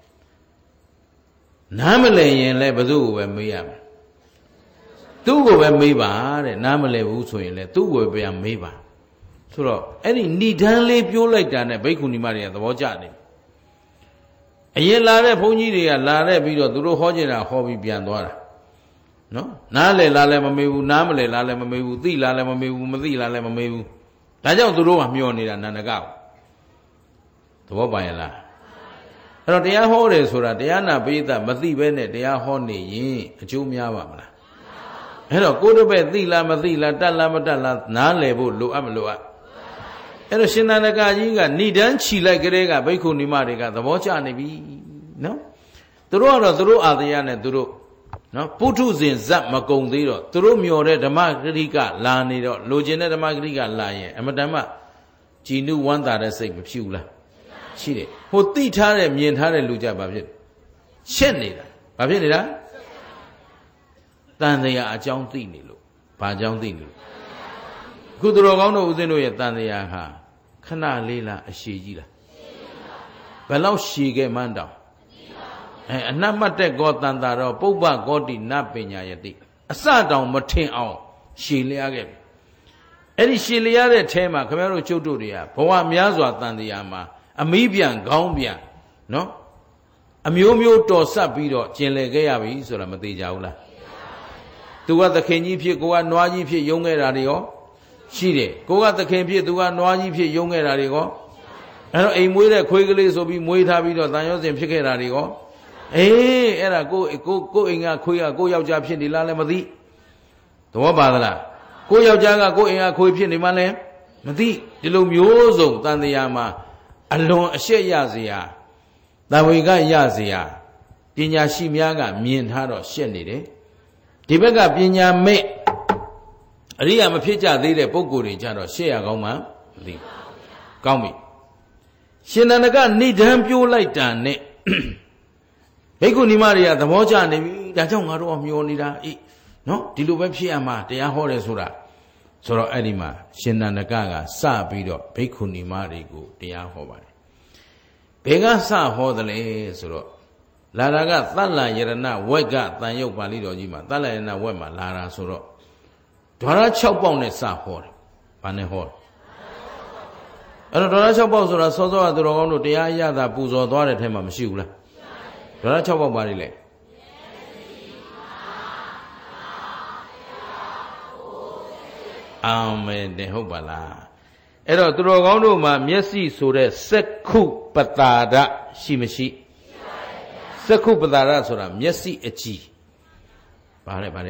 နားမလည်ရင်လဲဘယ်သူ့ကိုပဲမေးရမယ်သူ့ကိုပဲမေးပါတဲ့နားမလည်ဘူးဆိုရင်လဲသူ့ကိုပဲပြန်မေးပါဆိုတော့အဲ့ဒီဏိဒန်းလေးပြောလိုက်တာနဲ့ဘိက္ခုနီမတွေကသဘောကျနေအရင်လာတဲ့ဘုန်းကြီးတွေကလာတဲ့ပြီးတော့သူတို့ဟောကြတာဟောပြီးပြန်သွားတာနော်နားလည်လားလည်းမမေးဘူးနားမလည်လားလည်းမမေးဘူးသိလားလည်းမမေးဘူးမသိလားလည်းမမေးဘူးဒါကြောင့်သူတို့ကမျောနေတာနန္ဒကကိုသဘောပါရဲ့လားအဲ့တော့တရားဟောတယ်ဆိုတာတရားနာပိဋကမသိဘဲနဲ့တရားဟောနေရင်အကျိုးများပါမလားအဲ့တော့ကိုယ်တစ်ပည့်သိလားမသိလားတတ်လားမတတ်လားနားလည်ဖို့လိုအပ်မလိုအပ်အဲ့တော့ရှင်နန္ဒကကြီးကဏိဒန်းခြိလိုက်ကလေးကဘိက္ခုနီမတွေကသဘောကျနေပြီနော်သူတို့ကတော့သူတို့အာသယနဲ့သူတို့နော်ပုထုဇဉ်ဇတ်မကုံသေးတော့သူတို့မျောတဲ့ဓမ္မဂရိကလာနေတော့လိုချင်တဲ့ဓမ္မဂရိကလာရင်အမတန်မှကြည်နုဝမ်းသာတဲ့စိတ်မဖြစ်ဘူးလားရှိတယ်ဟိုသိထားတဲ့မြင်ထားတဲ့လူကြဘာဖြစ်ရှက်နေတာဘာဖြစ်နေတာတန်တရားအကြောင်းသိနေလို့ဘာအကြောင်းသိနေလို့ခုသူတော်ကောင်းတို့ဦးဇင်းတို့ရဲ့တန်တရားဟာခဏလေးလားအရှိကြီးလားဘယ်လောက်ရှည်ခဲ့မှန်းတောင်အဲအနတ်မတ်တဲ့ကောတန်တာတော့ပုပ္ပကောတိနပညာယတိအစတောင်မထင်အောင်ရှည်လျားခဲ့ပြီအဲ့ဒီရှည်လျားတဲ့အဲမှာခင်ဗျားတို့ကျုပ်တို့တွေကဘဝများစွာတန်တရားမှာအမိပြန်ခေါင်းပြန်နော်အမျိုးမျိုးတော်ဆက်ပြီးတော့ကျင်လည်ခဲ့ရပြီဆိုတာမသေးကြဘူးလားသူကသခင်ကြီးဖြစ်ကိုကနွားကြီးဖြစ်ယုံခဲ့တာတွေရောရှိတယ်ကိုကသခင်ဖြစ်သူကနွားကြီးဖြစ်ယုံခဲ့တာတွေရောအဲ့တော့အိမ်မွေးတဲ့ခွေးကလေးဆိုပြီးမွေးထားပြီးတော့တန်ရောစင်ဖြစ်ခဲ့တာတွေရောအေးအဲ့ဒါကိုကိုကိုအိမ်ကခွေးကကိုယောက်ျားဖြစ်နေလားလည်းမသိသဘောပါသလားကိုယောက်ျားကကိုအိမ်ကခွေးဖြစ်နေမှလည်းမသိဒီလိုမျိုးစုံတန်တရားမှာအလွန်အရှက်ရเสียတဝေကရเสียပညာရှိများကမြင်ထားတော့ရှက်နေတယ်ဒီဘက်ကပညာမဲ့အရိယာမဖြစ်ကြသေးတဲ့ပုဂ္ဂိုလ်တွေကြတော့ရှက်ရကောင်းမှမသိကောင်းပြီရှင်နန္ဒကဏိဒန်းပြိုးလိုက်တာနဲ့ဘိက္ခုနီမတွေကသဘောကျနေပြီဒါကြောင့်ငါတို့ကမျောနေတာအေးနော်ဒီလိုပဲဖြစ်ရမှာတရားဟောတယ်ဆိုတာဆိုတော့အဲ့ဒီမှာရှင်နန္ဒကကစပြီးတော့ဘိက္ခုနီမတွေကိုတရားဟောပါတယ်ဘယ်ကစဟောသလဲဆိုတော့လာတာကသတ္တယရဏဝက်ကတန်ရုပ်ပါဠိတော်ကြီးမှာသတ္တယရဏဝက်မှာလာတာဆိုတော့ဓဝရ၆ပေါက်နဲ့စဟောတယ်ဘာနဲ့ဟောတယ်အဲ့တော့ဓဝရ၆ပေါက်ဆိုတာစောစောကသူတော်ကောင်းတို့တရားရတာပူဇော်သွားတဲ့ထဲမှာမရှိဘူးလားဓဝရ၆ပေါက်ပါလိမ့်လေအာမင်တဲ့ဟုတ်ပါလားအဲ့တော့သူတော်ကောင်းတို့မှာမျက်စိဆိုတဲ့စက္ခုပတာဒရှိမရှိစက္ခုပတာဒဆိုတာမျက်စိအကြည်ဘာလဲဘာလဲ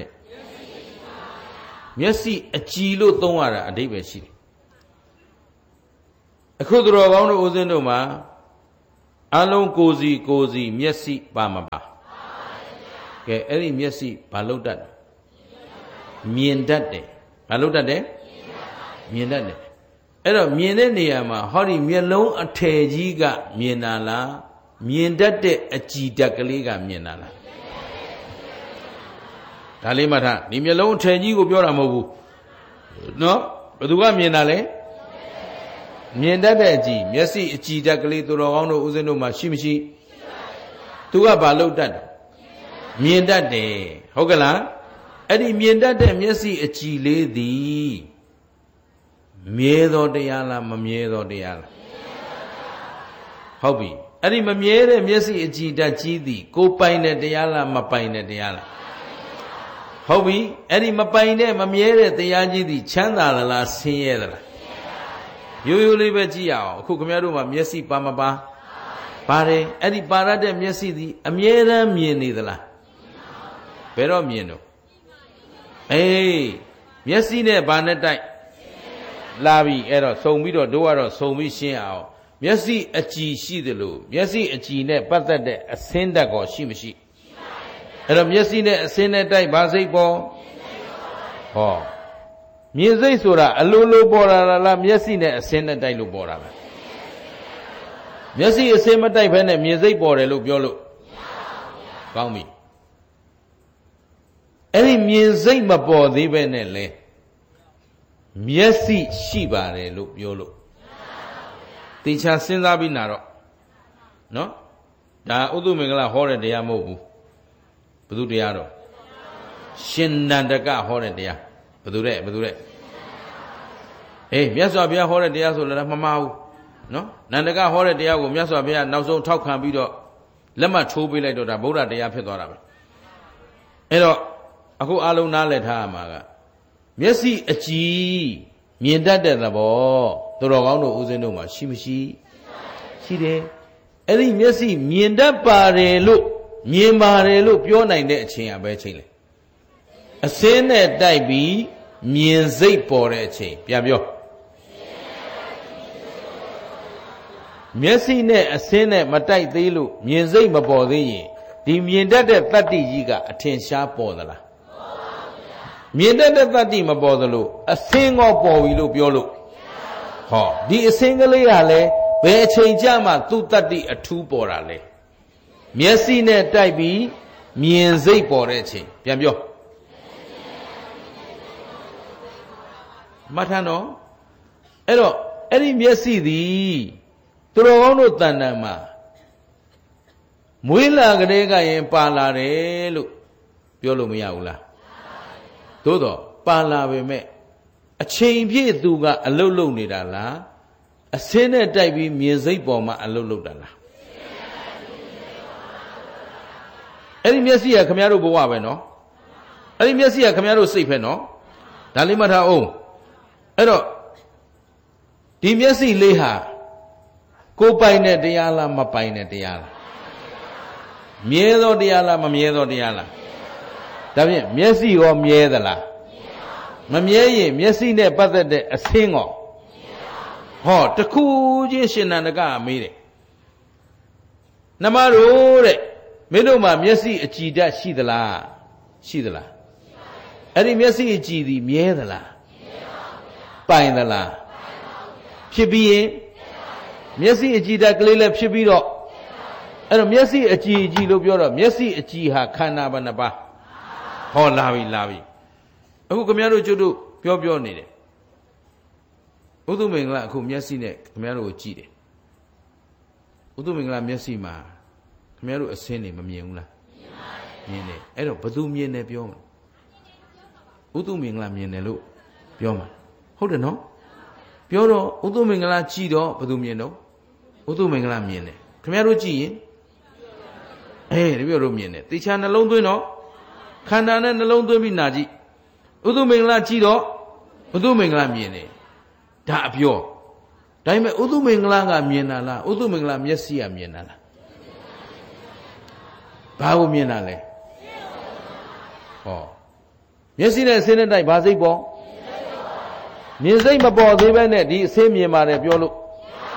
မျက်စိအကြည်လို့သုံးရတာအဓိပ္ပာယ်ရှိတယ်အခုသူတော်ကောင်းတို့ဦးဇင်းတို့မှာအလုံးကိုယ်စီကိုယ်စီမျက်စိပါမပါကဲအဲ့ဒီမျက်စိဘာလို့တတ်လဲမြင်တတ်တယ်ဘာလို့တတ်တယ်မြင်တတ်တယ်အဲ့တော့မြင်တဲ့နေရာမှာဟောဒီမျက်လုံးအထည်ကြီးကမြင်တာလားမြင်တတ်တဲ့အကြည်ဓာတ်ကလေးကမြင်တာလားဒါလေးမှတ်ထားဒီမျက်လုံးအထည်ကြီးကိုပြောတာမဟုတ်ဘူးနော်ဘယ်သူကမြင်တာလဲမြင်တတ်တဲ့အကြည်မျက်စိအကြည်ဓာတ်ကလေးသူတော်ကောင်းတို့ဦးဇင်းတို့မှာရှိမရှိသူကဘာလို့တတ်တယ်မြင်တတ်တယ်ဟုတ်ကလားအဲ့ဒီမြင်တတ်တဲ့မျက်စိအကြည်လေးသည်မြဲသောတရားလားမမြဲသောတရားလားဟုတ်ပြီအဲ့ဒီမမြဲတဲ့မျက်စိအကြည်ဓာတ်ကြီးသည်ကိုပိုင်တဲ့တရားလားမပိုင်တဲ့တရားလားဟုတ်ပြီအဲ့ဒီမပိုင်တဲ့မမြဲတဲ့တရားကြီးသည်ချမ်းသာလားဆင်းရဲသလားရိုးရိုးလေးပဲကြည့်ရအောင်အခုခင်ဗျားတို့မှာမျက်စိပါမပါပါတယ်အဲ့ဒီပါရတဲ့မျက်စိသည်အမြဲတမ်းမြင်နေသလားဘယ်တော့မြင်တော့အေးမျက်စိနဲ့ဘာနဲ့တိုက်လာပြီအဲ့တော့စုံပြီးတော့တို့ကတော့စုံပြီးရှင်းအောင်မျက်စိအကြည်ရှိသလိုမျက်စိအကြည်နဲ့ပတ်သက်တဲ့အစင်းဓာတ်ကောရှိမရှိအဲ့တော့မျက်စိနဲ့အစင်းနဲ့တိုက်ဘာစိတ်ပေါ်ဟောမြင်စိတ်ဆိုတာအလိုလိုပေါ်လာလားမျက်စိနဲ့အစင်းနဲ့တိုက်လို့ပေါ်တာလားမျက်စိအစင်းမတိုက်ဘဲနဲ့မြင်စိတ်ပေါ်တယ်လို့ပြောလို့ကောင်းပြီအဲ့ဒီမြင်စိတ်မပေါ်သေးပဲနဲ့လေမျက်စိရှိပါတယ်လို့ပြောလို့တေချာစဉ်းစားပြီးနာတော့နော်ဒါဥဒ္ဓမင်္ဂလာဟောတဲ့တရားမဟုတ်ဘူးဘယ်သူတရားတော့ရှင်နန္ဒကဟောတဲ့တရားဘယ်သူတဲ့ဘယ်သူတဲ့အေးမြတ်စွာဘုရားဟောတဲ့တရားဆိုလည်းမမှားဘူးနော်နန္ဒကဟောတဲ့တရားကိုမြတ်စွာဘုရားနောက်ဆုံးထောက်ခံပြီးတော့လက်မှတ်ထိုးပေးလိုက်တော့ဒါဗုဒ္ဓတရားဖြစ်သွားတာပဲအဲ့တော့အခုအလုံးနားလည်ထားရမှာကမျက်စိအကြည်မြင်တတ်တဲ့သဘောသူတော်ကောင်းတို့ဦးဇင်းတို့မှာရှိမရှိရှိတယ်အဲ့ဒီမျက်စိမြင်တတ်ပါတယ်လို့မြင်ပါတယ်လို့ပြောနိုင်တဲ့အချိန်ကပဲချိန်လေအစင်းနဲ့တိုက်ပြီးမြင်စိတ်ပေါ်တဲ့အချိန်ပြန်ပြောမျက်စိနဲ့အစင်းနဲ့မတိုက်သေးလို့မြင်စိတ်မပေါ်သေးရင်ဒီမြင်တတ်တဲ့တတ္တိကြီးကအထင်ရှားပေါ်သလားမြင်တတ်တဲ့တတ္တိမပေါ်သလိုအစင်းကောပေါ်ပြီလို့ပြောလို့ဟောဒီအစင်းကလေးကလည်းဘယ်အချိန်ကြမှသူ့တတ္တိအထူးပေါ်တာလဲမျက်စိနဲ့တိုက်ပြီးမြင်စိတ်ပေါ်တဲ့အချိန်ပြန်ပြောမှတ်ထားနော်အဲ့တော့အဲ့ဒီမျက်စိသည်သူတော်ကောင်းတို့တဏ္ဍာမှာမွေးလာကလေးကရင်ပါလာတယ်လို့ပြောလို့မရဘူးလားသို့တော့ပါလာပေမဲ့အချိန်ပြည့်သူကအလုတ်လုတ်နေတာလားအစင်းနဲ့တိုက်ပြီးမြင်စိတ်ပေါ်မှာအလုတ်လုတ်တာလားအဲ့ဒီမျက်စိကခင်ဗျားတို့ဘဝပဲနော်အဲ့ဒီမျက်စိကခင်ဗျားတို့စိတ်ပဲနော်ဒါလေးမှတ်ထားအောင်အဲ့တော့ဒီမျက်စိလေးဟာကိုယ်ပိုင်တဲ့တရားလားမပိုင်တဲ့တရားလားမြဲသောတရားလားမမြဲသောတရားလားဒါဖြင့်မျက်စိရောမြဲသလားမမြဲရင်မျက်စိနဲ့ပတ်သက်တဲ့အဆင်းရောဟောတခုချင်းရှင်နန္ဒကမေးတယ်နှမတို့တဲ့မင်းတို့မှာမျက်စိအကြည်ဓာတ်ရှိသလားရှိသလားအဲ့ဒီမျက်စိအကြည်သည်မြဲသလားပိုင်သလားဖြစ်ပြီးရင်မျက်စိအကြည်ဓာတ်ကလေးလည်းဖြစ်ပြီးတော့အဲ့တော့မျက်စိအကြည်အကြည်လို့ပြောတော့မျက်စိအကြည်ဟာခန္ဓာဘယ်နှပါးဟောလာပြီလာပြီအခုခင်ဗျားတို့ကျွတ်တို့ပြောပြောနေတယ်ဥဒ္ဓမင်္ဂလာအခုမျက်စိနဲ့ခင်ဗျားတို့ကိုကြည့်တယ်ဥဒ္ဓမင်္ဂလာမျက်စိမှာခင်ဗျားတို့အစင်းနေမမြင်ဘူးလားမြင်တယ်အဲ့တော့ဘသူမြင်တယ်ပြောမှာဥဒ္ဓမင်္ဂလာမြင်တယ်လို့ပြောမှာဟုတ်တယ်နော်ပြောတော့ဥဒ္ဓမင်္ဂလာကြည့်တော့ဘသူမြင်တော့ဥဒ္ဓမင်္ဂလာမြင်တယ်ခင်ဗျားတို့ကြည့်ရင်အေးတပည့်တို့မြင်တယ်တေချာနှလုံးသွင်းတော့ခန္ဓာနဲ့နှလုံးသွင်းပြီးနာကြည့်ဥဒ္ဓမင်္ဂလာကြည့်တော့ဥဒ္ဓမင်္ဂလာမြင်တယ်ဒါအပြောဒါပေမဲ့ဥဒ္ဓမင်္ဂလာကမြင်တာလားဥဒ္ဓမင်္ဂလာမျက်စိကမြင်တာလားဘာကိုမြင်တာလဲဟောမျက်စိနဲ့ဆင်းတဲ့တိုက်ဘာစိတ်ပေါ်မြင်စိတ်မပေါ်သေးပဲနဲ့ဒီအဆင်းမြင်ပါတယ်ပြောလို့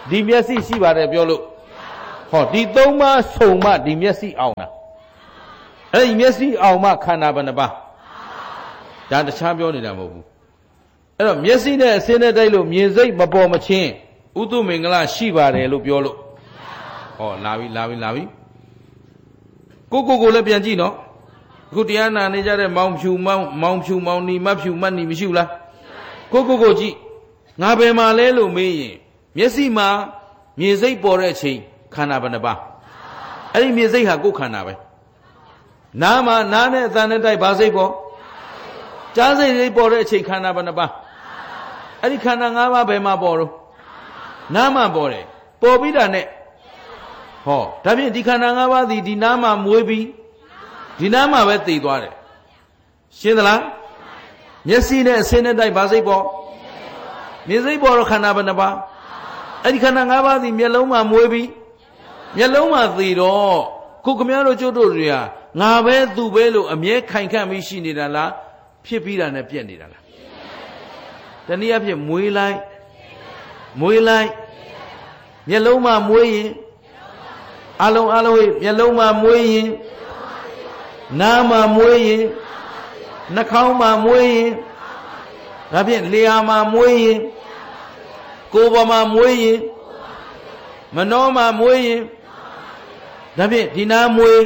ဒီမျက်စိရှိပါတယ်ပြောလို့ဟောဒီသုံးပါးစုံမှဒီမျက်စိအောင်တာအဲ့ဒီမျက်စိအောင်မှခန္ဓာဘယ်နှပါးဒါတခြားပြောနေတာမဟုတ်ဘူးအဲ့တော့မျက်စိနဲ့အစင်းနဲ့တိုက်လို့မြင်စိတ်မပေါ်မချင်းဥတုမင်္ဂလရှိပါတယ်လို့ပြောလို့ဟောလာပြီလာပြီလာပြီကိုကိုကိုလည်းပြန်ကြည့်နော်အခုတရားနာနေကြတဲ့မောင်ဖြူမောင်မောင်ဖြူမောင်နီမဖြူမတ်နီမရှိဘူးလားကိုကိုကိုကြည့်ငါဘယ်မှာလဲလို့မေးရင်မျက်စိမှာမြင်စိတ်ပေါ်တဲ့အချိန်ခန္ဓာဘယ်နှပါအဲ့ဒီမြင်စိတ်ဟာကိုယ်ခန္ဓာပဲနားမှာနားနဲ့အသံနဲ့တိုက်ဘာစိတ်ပေါ်ကြားစိတ်စိတ်ပေါ်တဲ့အချိန်ခန္ဓာဘယ်နှပါအဲ့ဒီခန္ဓာ၅ပါးဘယ်မှာပေါ်တော့နားမှာပေါ်တယ်ပေါ်ပြီးတာနဲ့ဟောဒါဖြင့်ဒီခန္ဓာ၅ပါးသည်ဒီနားမှာမွေးပြီးဒီနားမှာပဲတည်သွားတယ်ရှင်းသလားမျက်စိနဲ့အစင်းနဲ့တိုက်ဘာစိတ်ပေါ်မြင်စိတ်ပေါ်တော့ခန္ဓာဘယ်နှပါအဲ့ဒီခန္ဓာ၅ပါးသည်မျက်လုံးမှာမွေးပြီးမျက်လုံးမှာတည်တော့ခုခမည်းတော်ကျုပ်တို့တွေကငါပဲသူပဲလို့အမြဲခိုင်ခန့်ပြီးရှိနေတာလားဖြစ်ပြီးတာနဲ့ပြက်နေတာလားတနည်းအားဖြင့်မွေးလိုက်မွေးလိုက်မျက်လုံးမှာမွေးရင်အလုံးအလုံးဟိမျက်လုံးမှာမွေးရင်နားမှာမွေးရင်နှာခေါင်းမှာမွေးရင်ဒါဖြင့်လျှာမှာမွေးရင်ကိုယ်ပေါ်မှာမွေးရင်မနှောမှာမွေးရင်ဒါဖြင့်ဒီနာမွေး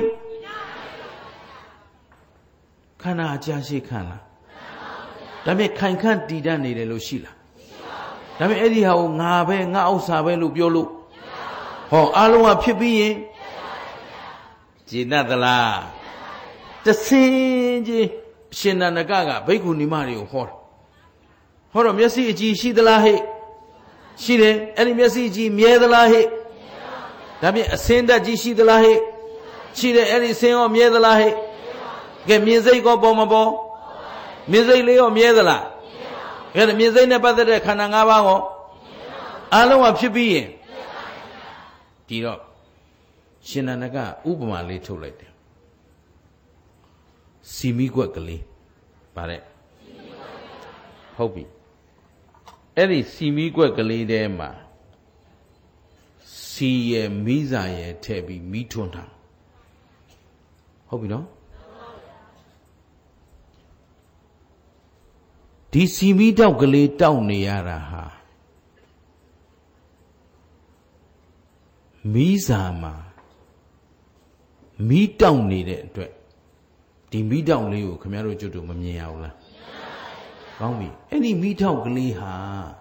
ခန္ဓာအကြာရှိခံလားဒါဖြင့်ခိုင်ခန့်တည်တတ်နေတယ်လို့ရှိလားဒါဖြင့်အဲ့ဒီဟာကိုငါပဲငါဥစ္စာပဲလို့ပြောလို့ဟောအလုံးကဖြစ်ပြီးရင်ကျေနပ်သလားတဆင်းကြီးရှင်နန္ဒကကဘိက္ခုနီမတွေကိုဟောတာဟောတော့မျက်စိအကြည့်ရှိသလားဟဲ့ရှိတယ်အဲ့ဒီမျက်စိအကြည့်မြဲသလားဟဲ့ဒါဖြင့်အစင်းတက်ကြီးရှိသလားဟဲ့ရှိတယ်အဲ့ဒီအစင်းရောမြဲသလားဟဲ့ကဲမြင်စိတ်ကောပေါ်မပေါ်မြင်စိတ်လေးရောမြဲသလားမြဲပါဘူးကဲမြင်စိတ်နဲ့ပတ်သက်တဲ့ခန္ဓာ၅ပါးရောအလုံးကဖြစ်ပြီးရင်ဒီတော့ရှင်နန္ဒကဥပမာလေးထုတ်လိုက်တယ်စီမီကွက်ကလေးဗါတဲ့ဟုတ်ပြီအဲ့ဒီစီမီကွက်ကလေးထဲမှာစီရယ်မီးစာရယ်ထည့်ပြီးမီးထွန်းထားဟုတ်ပြီနော်ဒီစီမီတောက်ကလေးတောက်နေရတာဟာမီးစာမှာမီးတောက်နေတဲ့အတွက်ဒီမီးတောက်လေးကိုခင်ဗျားတို့ကျွတ်တို့မမြင်ရဘူးလားကောင်းပြီအဲ့ဒီမီးတောက်ကလေးဟာ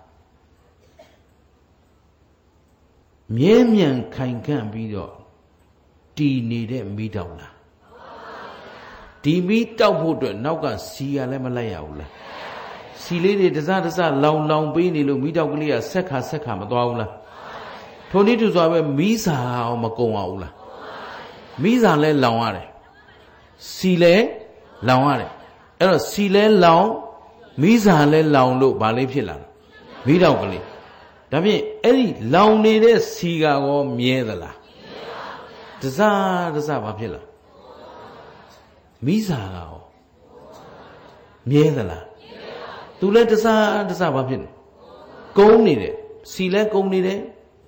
မြဲမြံခိုင်ခန့်ပြီးတော့တည်နေတဲ့မီးတောက်လားဒီမီးတောက်ဖို့အတွက်နောက်ကစီရလည်းမလိုက်ရဘူးလားစီလေးတွေတစတစလောင်လောင်ပေးနေလို့မီးတောက်ကလေးကဆက်ခါဆက်ခါမသွားဘူးလားထိုနည်းတူစွာပဲမီးစာအောင်မကုံအောင်လားမီးစာလဲလောင်ရတယ်စီလဲလောင်ရတယ်အဲ့တော့စီလဲလောင်မီးစာလဲလောင်လို့ဗာလေးဖြစ်လာမီးတောက်ကလေးဒါဖြင့်အဲ့ဒီလောင်နေတဲ့စီကရောမြဲသလားတစတစဘာဖြစ်လာမီးစာကရောမြဲသလားသူလဲတစတစဘာဖြစ်လဲကုန်းနေတယ်စီလဲကုန်းနေတယ်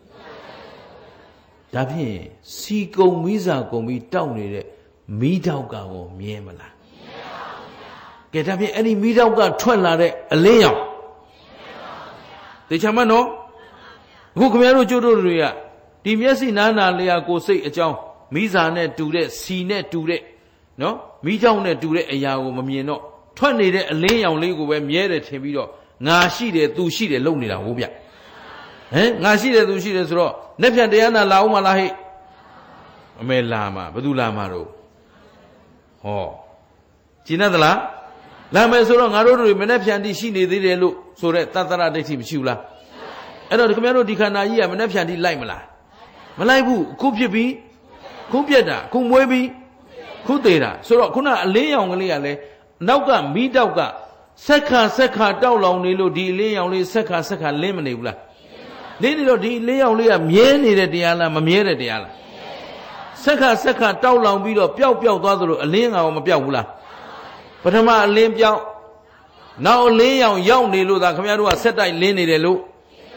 ဒါဖြင့်စီကုံမီးစာကုံပြီးတောက်နေတဲ့မီးတောက်ကရောမြဲမလားမြဲပါဘူးဗျာကဲဒါဖြင့်အဲ့ဒီမီးတောက်ကထွက်လာတဲ့အလင်းရောင်တေချာမနော်အခုခင်ဗျားတို့ကျိုးတို့တွေကဒီမျက်စိနားနာလျာကိုစိတ်အကြောင်းမီးစာနဲ့တူတဲ့စီနဲ့တူတဲ့နော်မီးချောင်းနဲ့တူတဲ့အရာကိုမမြင်တော့ထွက်နေတဲ့အလင်းရောင်လေးကိုပဲမြဲတယ်ထင်ပြီးတော့ငါရှိတယ်သူရှိတယ်လုပ်နေတာဟုတ်ဗျဟမ်ငါရှိတယ်သူရှိတယ်ဆိုတော့လက်ဖြတ်တရားနာလာအောင်မလားဟဲ့အမေလာမှာဘယ်သူလာမှာတော့ဟောကျင်သလားလာမယ်ဆိုတော့ငါတို့တွေမနဲ့ဖြန်တိရှိနေသေးတယ်လို့ဆိုတဲ့တတ္တရဒိဋ္ဌိမရှိဘူးလားအဲ့တော့ခင်ဗျားတို့ဒီခန္ဓာကြီးကမနဲ့ဖြန်တိလိုက်မလားမလိုက်ဘူးအခုဖြစ်ပြီးခုပြက်တာခုမွေးပြီးခုသေးတာဆိုတော့ခုနအလင်းရောင်ကလေးကလည်းနောက်ကမီးတောက်ကဆက်ခါဆက်ခါတောက်လောင်နေလို့ဒီအလင်းရောင်လေးဆက်ခါဆက်ခါလင်းမနေဘူးလားလင်းနေတော့ဒီအလင်းရောင်လေးကမြဲနေတဲ့တရားလားမမြဲတဲ့တရားလားဆက်ခါဆက်ခါတောက်လောင်ပြီးတော့ပျောက်ပျောက်သွားသလိုအလင်းကောင်မပျောက်ဘူးလားပထမအလင်းပြောင်းနောက်အလင်းရောင်ရောက်နေလို့သာခင်ဗျားတို့ကဆက်တိုက်လင်းနေတယ်လို့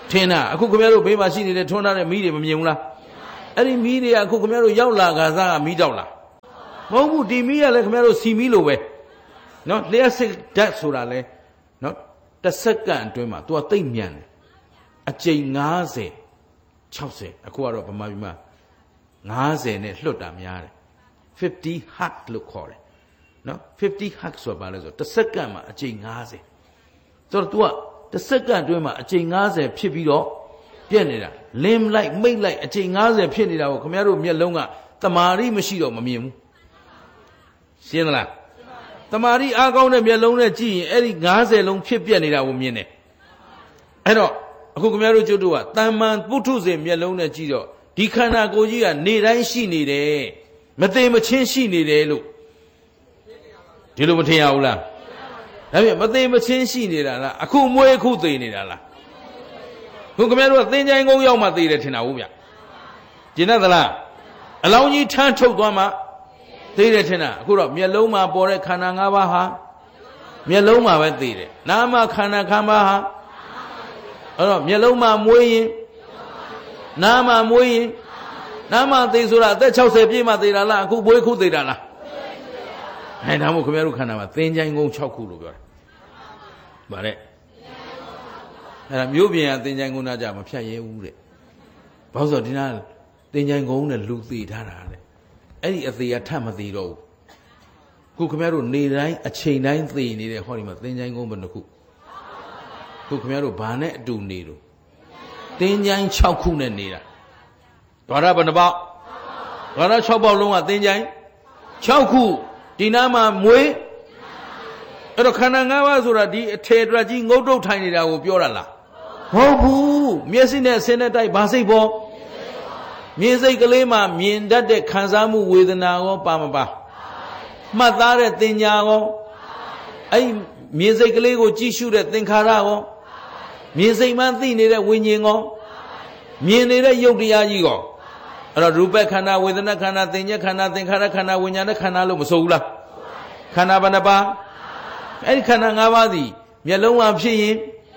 ထင်တာအခုခင်ဗျားတို့ဘေးမှာရှိနေတဲ့ထွန်းထားတဲ့မီးတွေမမြင်ဘူးလားအဲ့ဒီမီးတွေကအခုခင်ဗျားတို့ရောက်လာကစားကမီးတောက်လားမဟုတ်ဘူးဒီမီးကလည်းခင်ဗျားတို့စီမီးလိုပဲနော်လျှက်စစ်ဓာတ်ဆိုတာလဲနော်တစ်စက္ကန့်အတွင်းမှာ तू ကသိမ့်မြန်တယ်အကြိမ်၅၀ ၆၀အခုကတော့ဗမာပြည်မှာ၅၀နဲ့လွတ်တာများတယ်fifty hertz လို့ခေါ်တယ်နော် fifty hertz ဆိုတာဘာလဲဆိုတော့တစ်စက္ကန့်မှာအကြိမ်၅၀ဆိုတော့ तू ကတစ်စက္ကန့်အတွင်းမှာအကြိမ်၅၀ဖြစ်ပြီးတော့ပြက်နေတာလင်းလိုက်မိတ်လိုက်အကြိမ်၅၀ဖြစ်နေတာကိုခင်ဗျားတို့မျက်လုံးကတမာရီမရှိတော့မမြင်ဘူးရှင်းသလားတမာရီအားကောင်းတဲ့မျက်လုံးနဲ့ကြည့်ရင်အဲ့ဒီ၅၀လုံးဖြစ်ပြက်နေတာကိုမြင်တယ်အဲ့တော့အခုခင်ဗျားတို့ကျွတ်တို့ကတန်မန်ပုထုဇဉ်မျက်လုံးနဲ့ကြည့်တော့ဒီခန္ဓာကိုယ်ကြီးကနေတိုင်းရှိနေတယ်မသိမချင်းရှိနေတယ်လို့ဒီလိုမထင်ရဘူးလားဒါပြန်မသိမချင်းရှိနေတာလားအခုမွေးအခုသိနေတာလားခုခင်ဗျားတို့ကသင်္ချိုင်းကုန်းရောက်မှသိတယ်ထင်တာဟုတ်ဗျကျင်တတ်သလားအလောင်းကြီးထမ်းထုတ်သွားမှသိတယ်ထင်တာအခုတော့မျက်လုံးမှာပေါ်တဲ့ခန္ဓာ၅ပါးဟာမျက်လုံးမှာပဲသိတယ်နာမခန္ဓာခန္ဓာဟာအဲ့တော့မျက်လုံးမှာမွေးရင်နာမမွေးရင်နာမသိဆိုတာအသက်၆၀ပြည့်မှသိတာလားအခုမွေးခုသိတာလားအဲဒါမို့ခင်ဗျားတို့ခန္ဓာမှာသင်္ချိုင်းကုန်း၆ခုလို့ပြောတယ်ဗါတဲ့အဲ့ဒါမျိုးပြင်ကသင်္ချိုင်းကုန်းသားကြမဖြတ်ရဲဘူးတဲ့ဘာလို့ဆိုဒီနာသင်္ချိုင်းကုန်းနဲ့လူသိထားတာတဲ့အဲ့ဒီအသေးကထပ်မသေးတော့ဘူးခုခင်ဗျားတို့နေတိုင်းအချိန်တိုင်းသိနေတဲ့ဟောဒီမှာသင်္ချိုင်းကုန်းဘယ်နှခုခုခင်ဗျားတို့ဘာနဲ့အတူနေလို့သင်္ချိုင်း၆ခုနဲ့နေတာဒွါရဘယ်နှပေါက်ဒွါရ၆ပေါက်လုံးကသင်္ချိုင်း၆ခုဒီနားမှာမွေးအဲ့တော့ခန္ဓာ၅ပါးဆိုတာဒီအထေတွက်ကြီးငုတ်တုတ်ထိုင်နေတာကိုပြောတာလားမဟုတ်ဘူးမျက်စိနဲ့ဆင်းတဲ့တိုက်ဘာစိတ်ပေါ်မြင်စိတ်ကလေးမှာမြင်တတ်တဲ့ခံစားမှုဝေဒနာရောပါမပါမှတ်သားတဲ့တင်ညာရောအဲ့မြင်စိတ်ကလေးကိုကြည့်ရှုတဲ့သင်္ခါရရောမြင်စိတ်မှသိနေတဲ့ဝိညာဉ်ရောမြင်နေတဲ့ယုတ်တရားကြီးရောအဲ့တော့ရူပခန္ဓာဝေဒနာခန္ဓာသင်ညက်ခန္ဓာသင်္ခါရခန္ဓာဝိညာဏခန္ဓာလို့မဆိုဘူးလားခန္ဓာဘယ်နှပါးအဲ့ဒီခန္ဓာ၅ပါးစီမျက်လုံးမှာဖြစ်ရင်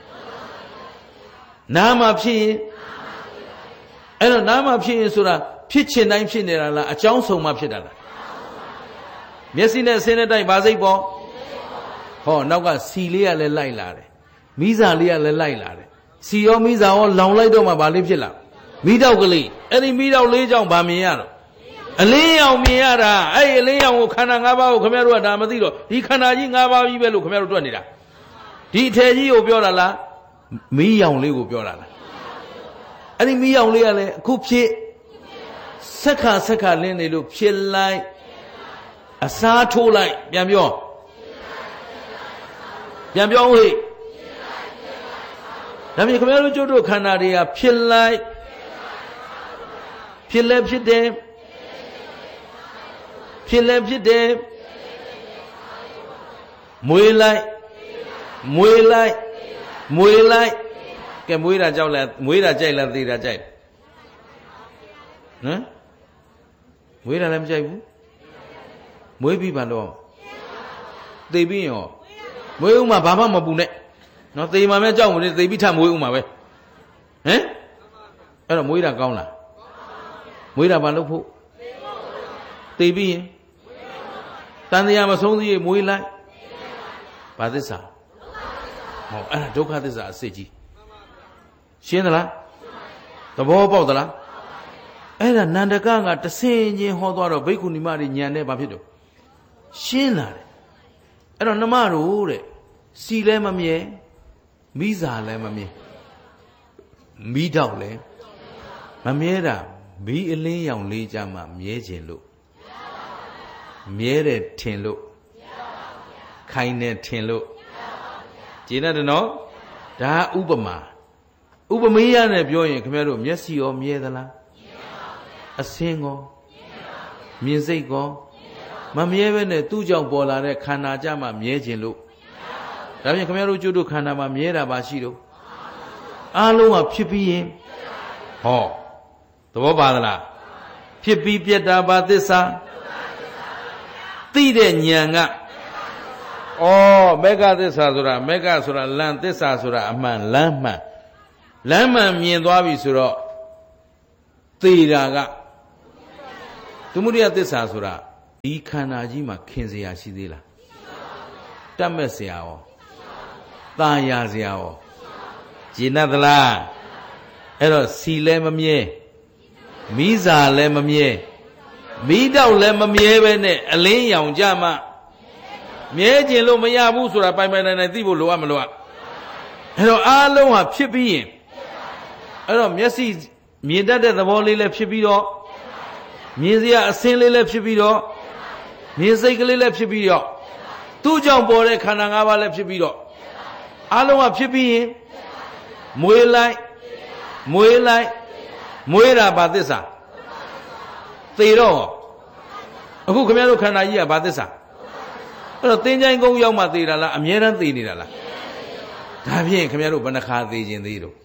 နားမှာဖြစ်ရင်အဲ့တော့နားမှာဖြစ်ရင်ဆိုတာဖြစ်ချင်တိုင်းဖြစ်နေတာလားအကြောင်းဆုံးမှဖြစ်တာလားမျက်စိနဲ့ဆင်းတဲ့တိုင်းဗာစိတ်ပေါ်ဟောနောက်ကစီလေးကလည်းလိုက်လာတယ်မိစာလေးကလည်းလိုက်လာတယ်စီရောမိစာရောလောင်လိုက်တော့မှဗာလေးဖြစ်လာမိတောက်ကလေးအဲ့ဒီမိတောက်လေးကြောင့်ဗာမြင်ရတော့အလင်းရောင်မြင်ရတာအဲ့ဒီအလင်းရောင်ကိုခန္ဓာ၅ပါးကိုခင်ဗျားတို့ကဒါမသိတော့ဒီခန္ဓာကြီး၅ပါးကြီးပဲလို့ခင်ဗျားတို့တွက်နေတာဒီအထည်ကြီးကိုပြောတာလားမီးရောင်လေးကိုပြောတာလားအဲ့ဒီမီးရောင်လေးကလည်းအခုဖြစ်ဆက်ခါဆက်ခါလင်းနေလို့ဖြစ်လိုက်အစားထိုးလိုက်ပြန်ပြောပြန်ပြောဟိဒါမြင်ခင်ဗျားတို့ကျုပ်တို့ခန္ဓာတွေကဖြစ်လိုက်ဖြစ်လဲဖြစ်တယ်ဖြစ်လဲဖြစ်တယ်မွေးလိုက်မွေးလိုက်မွေးလိုက်ကဲမွေးတာကြောက်လဲမွေးတာကြိုက်လားသေတာကြိုက်ဟမ်မွေးတာလည်းမကြိုက်ဘူးမွေးပြီးပါတော့သေပြီးရောမွေးဦးမှာဘာမှမပူနဲ့နော်သေမှာမဲ့ကြောက်မလို့သေပြီးထမွေးဦးမှာပဲဟမ်အဲ့တော့မွေးတာကောင်းလားမွေးတာဘာလုပ်ဖို့သေပြီးရင်တန်တရားမဆုံးသေးရင်မွေးလိုက်ဘာသစ္စာဟောအဲ့ဒါဒုက္ခသစ္စာအစစ်ကြီးရှင်းသလားသဘောပေါက်သလားအဲ့ဒါနန္ဒကကတဆင်ချင်းဟောသွားတော့ဘိက္ခုနီမတွေညံနေဘာဖြစ်တော့ရှင်းလာတယ်အဲ့တော့နှမတို့တဲ့စီလည်းမမြဲမိစာလည်းမမြဲမိတော့လည်းမမြဲတာမီးအလင်းရောင်လေးကြမှာမြဲခြင်းလို့မြဲတယ်ထင်လို့ခိုင်တယ်ထင်လို့ကျင်းတယ်နော်ဒါဥပမာဥပမေယနဲ့ပြောရင်ခင်ဗျားတို့မျက်စိရောမြဲသလားအစင်းရောမြင်စိတ်ရောမမြဲပဲနဲ့သူ့ကြောင့်ပေါ်လာတဲ့ခန္ဓာကြမှာမြဲခြင်းလို့ဒါဖြင့်ခင်ဗျားတို့ကျုပ်တို့ခန္ဓာမှာမြဲတာပါရှိတော့အားလုံးကဖြစ်ပြီးရင်ဟောသဘောပါသလားဖြစ်ပြီးပြက်တာပါသစ္စာသိတဲ့ဉာဏ်ကဩမေဃသစ္စာဆိုတာမေဃဆိုတာလမ်းသစ္စာဆိုတာအမှန်လမ်းမှန်လမ်းမှန်မြင်သွားပြီဆိုတော့သေတာကသမုဒိယသစ္စာဆိုတာဒီခန္ဓာကြီးမှာခင်စရာရှိသေးလားတတ်မဲ့စရာရောตาရစရာရောဂျင်းတ်သလားအဲ့တော့စီလဲမမြဲမိစာလဲမမြဲမိတော့လဲမမြဲပဲနဲ့အလင်းရောင်ကြမှာမြဲခြင်းလို့မရဘူးဆိုတာပိုင်ပိုင်နိုင်နိုင်သိဖို့လိုအပ်မလိုအပ်အဲ့တော့အားလုံးဟာဖြစ်ပြီးရင်အဲ့တော့မျက်စိမြင်တတ်တဲ့သဘောလေးလည်းဖြစ်ပြီးတော့မြင်စရာအစင်းလေးလည်းဖြစ်ပြီးတော့မြင်စိတ်ကလေးလည်းဖြစ်ပြီးတော့သူ့ကြောင့်ပေါ်တဲ့ခန္ဓာ၅ပါးလည်းဖြစ်ပြီးတော့အားလုံးကဖြစ်ပြီးရင်မွေးလိုက်မွေးလိုက်မွေးတာဘာသစ္စာသေတော့အခုခင်ဗျားတို့ခန္ဓာကြီးကဘာသစ္စာအဲ့တော့သင်္ချိုင်းကုန်းရောက်မှသေတာလားအမြဲတမ်းသေနေတာလားဒါဖြင့်ခင်ဗျားတို့ဘယ်နှခါသေခြင်းသေးတော့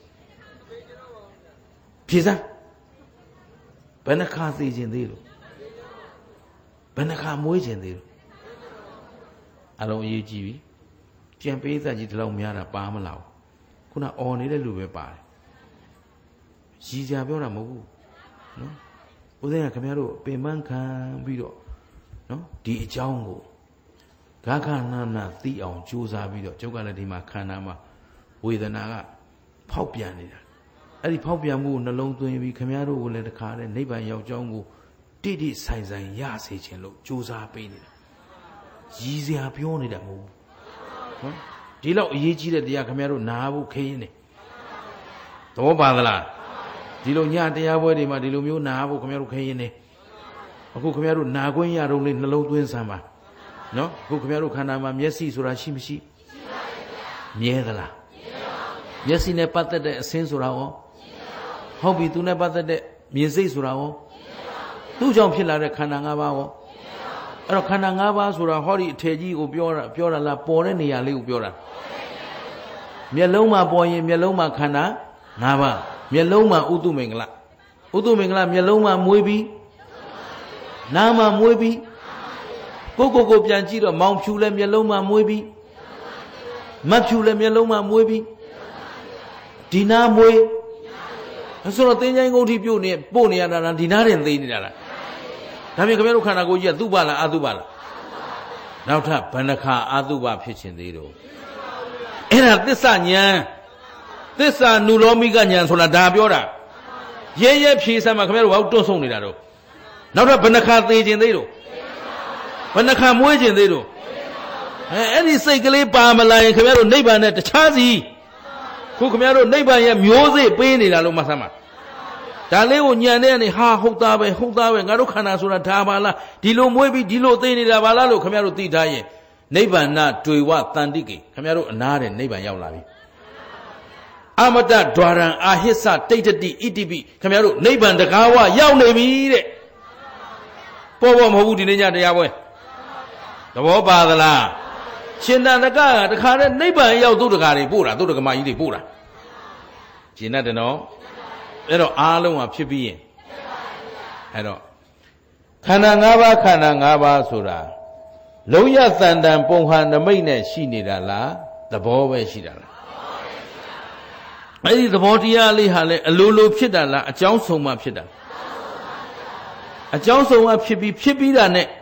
ဖြေစမ်းဘယ်နှခါသေခြင်းသေးလို့ဘယ်နှခါမွေးခြင်းသေးလို့အလုံးအရေးကြီးပြီကြံပေးသက်ကြီးဒီလောက်များတာပါမလားခုနအော်နေတဲ့လူပဲပါတယ်ရည်ကြပြောတာမဟုတ်ဘူးနော်ဦးသိန်းကခင်ဗျားတို့ပင်ပန်းခံပြီးတော့နော်ဒီအကြောင်းကိုဂါခနာနာသိအောင်ကြိုးစားပြီးတော့ကျုပ်ကလည်းဒီမှာခန္ဓာမှာဝေဒနာကဖောက်ပြန်နေတာအဲ့ဒီဖောက်ပြန်မှုကိုနှလုံးသွင်းပြီးခင်ဗျားတို့ကိုလည်းတခါတည်းနိဗ္ဗာန်ရောက်ကြောင်းကိုတိတိဆိုင်ဆိုင်ရစေခြင်းလို့ကြိုးစားပေးနေတာရည်စရာပြောနေတာမဟုတ်ဘူးနော်ဒီလောက်အရေးကြီးတဲ့တရားခင်ဗျားတို့နာဖို့ခင်းနေသဘောပါသလားဒီလိုညတရားပွဲတွေမှာဒီလိုမျိုးနာဖို့ခင်ဗျားတို့ခင်းနေအခုခင်ဗျားတို့နာခွင့်ရတော့လေနှလုံးသွင်းစမ်းပါနော်အခုခင်ဗျားတို့ခန္ဓာမှာမျက်စိဆိုတာရှိမရှိမြဲသလားမျက်စိနဲ့ပတ်သက်တဲ့အစင်းဆိုတာရောဟုတ်ပြီသူနဲ့ပတ်သက်တဲ့မြင်စိတ်ဆိုတာရောသူ့ကြောင့်ဖြစ်လာတဲ့ခန္ဓာ၅ပါးရောအဲ့တော့ခန္ဓာ၅ပါးဆိုတာဟောဒီအထည်ကြီးကိုပြောတာပြောတာလားပေါ်တဲ့နေရာလေးကိုပြောတာမျက်လုံးမှာပေါ်ရင်မျက်လုံးမှာခန္ဓာ၅ပါးမျက်လုံးမှာဥတုမင်္ဂလဥတုမင်္ဂလမျက်လုံးမှာမွေးပြီးနားမှာမွေးပြီးကိုကိုကိုပြန်ကြည့်တော့မောင်ဖြူလဲမျက်လုံးမှာမွေးပြီးမတ်ဖြူလဲမျက်လုံးမှာမွေးပြီးဒီနာမွေးဆိုတော့သင်္ချိုင်းကုန်ထိပြုတ်နေပို့နေရတာလားဒီနာတင်သေးနေတာလားဒါပြင်ခင်ဗျားတို့ခန္ဓာကိုယ်ကြီးကသူ့ပါလားအတုပါလားနောက်ထပ်ဘဏ္ဍခါအတုပါဖြစ်ခြင်းသေးတော့အဲ့ဒါသစ္စာဉာဏ်သစ္စာနုလောမိကဉာဏ်ဆိုတာဒါပြောတာရဲရဲဖြေစမ်းမှာခင်ဗျားတို့ဘာလို့တွန့်ဆုံနေတာတော့နောက်ထပ်ဘဏ္ဍခါသေးခြင်းသေးတော့ဘဏ္ဍခါမွေးခြင်းသေးတော့အဲအဲ့ဒီစိတ်ကလေးပါမလာရင်ခင်ဗျားတို့နိဗ္ဗာန်နဲ့တခြားစီခုခင်ဗျားတို့နိဗ္ဗာန်ရဲ့မျိုးစေ့ပေးနေတာလို့မှတ်စမ်းပါဒါလေးကိုညံတဲ့ကနေဟာဟုတ်သားပဲဟုတ်သားပဲငါတို့ခန္ဓာဆိုတာဒါပါလားဒီလိုမွေးပြီးဒီလိုသိနေတာပါလားလို့ခင်ဗျားတို့သိထားရင်နိဗ္ဗာန်တွေ့ဝတန်တိကေခင်ဗျားတို့အနာတဲ့နိဗ္ဗာန်ရောက်လာပြီအမတဒွါရံအာဟိစ္စတိတ်တတိဣတိပိခင်ဗျားတို့နိဗ္ဗာန်တကားဝရောက်နေပြီတဲ့ပေါ်ပေါ်မဟုတ်ဘူးဒီနေ့ညတရားပွဲသဘောပါသလားရှင်တန်တကကတခါတည်းနိဗ္ဗာန်ရောက်သူတကာတွေပို့တာသူတကမကြီးတွေပို့တာရှင်းတတ်တယ်နော်အဲ့တော့အားလုံးကဖြစ်ပြီးရင်အဲ့တော့ခန္ဓာ၅ပါးခန္ဓာ၅ပါးဆိုတာလုံးရသန္တန်ပုံဟန်နမိတ်နဲ့ရှိနေတာလားသဘောပဲရှိတာလားအဲ့ဒီသဘောတရားလေးဟာလေအလိုလိုဖြစ်တာလားအကြောင်းဆုံးမှဖြစ်တာအကြောင်းဆုံးမှဖြစ်ပြီးဖြစ်ပြီးတာနဲ့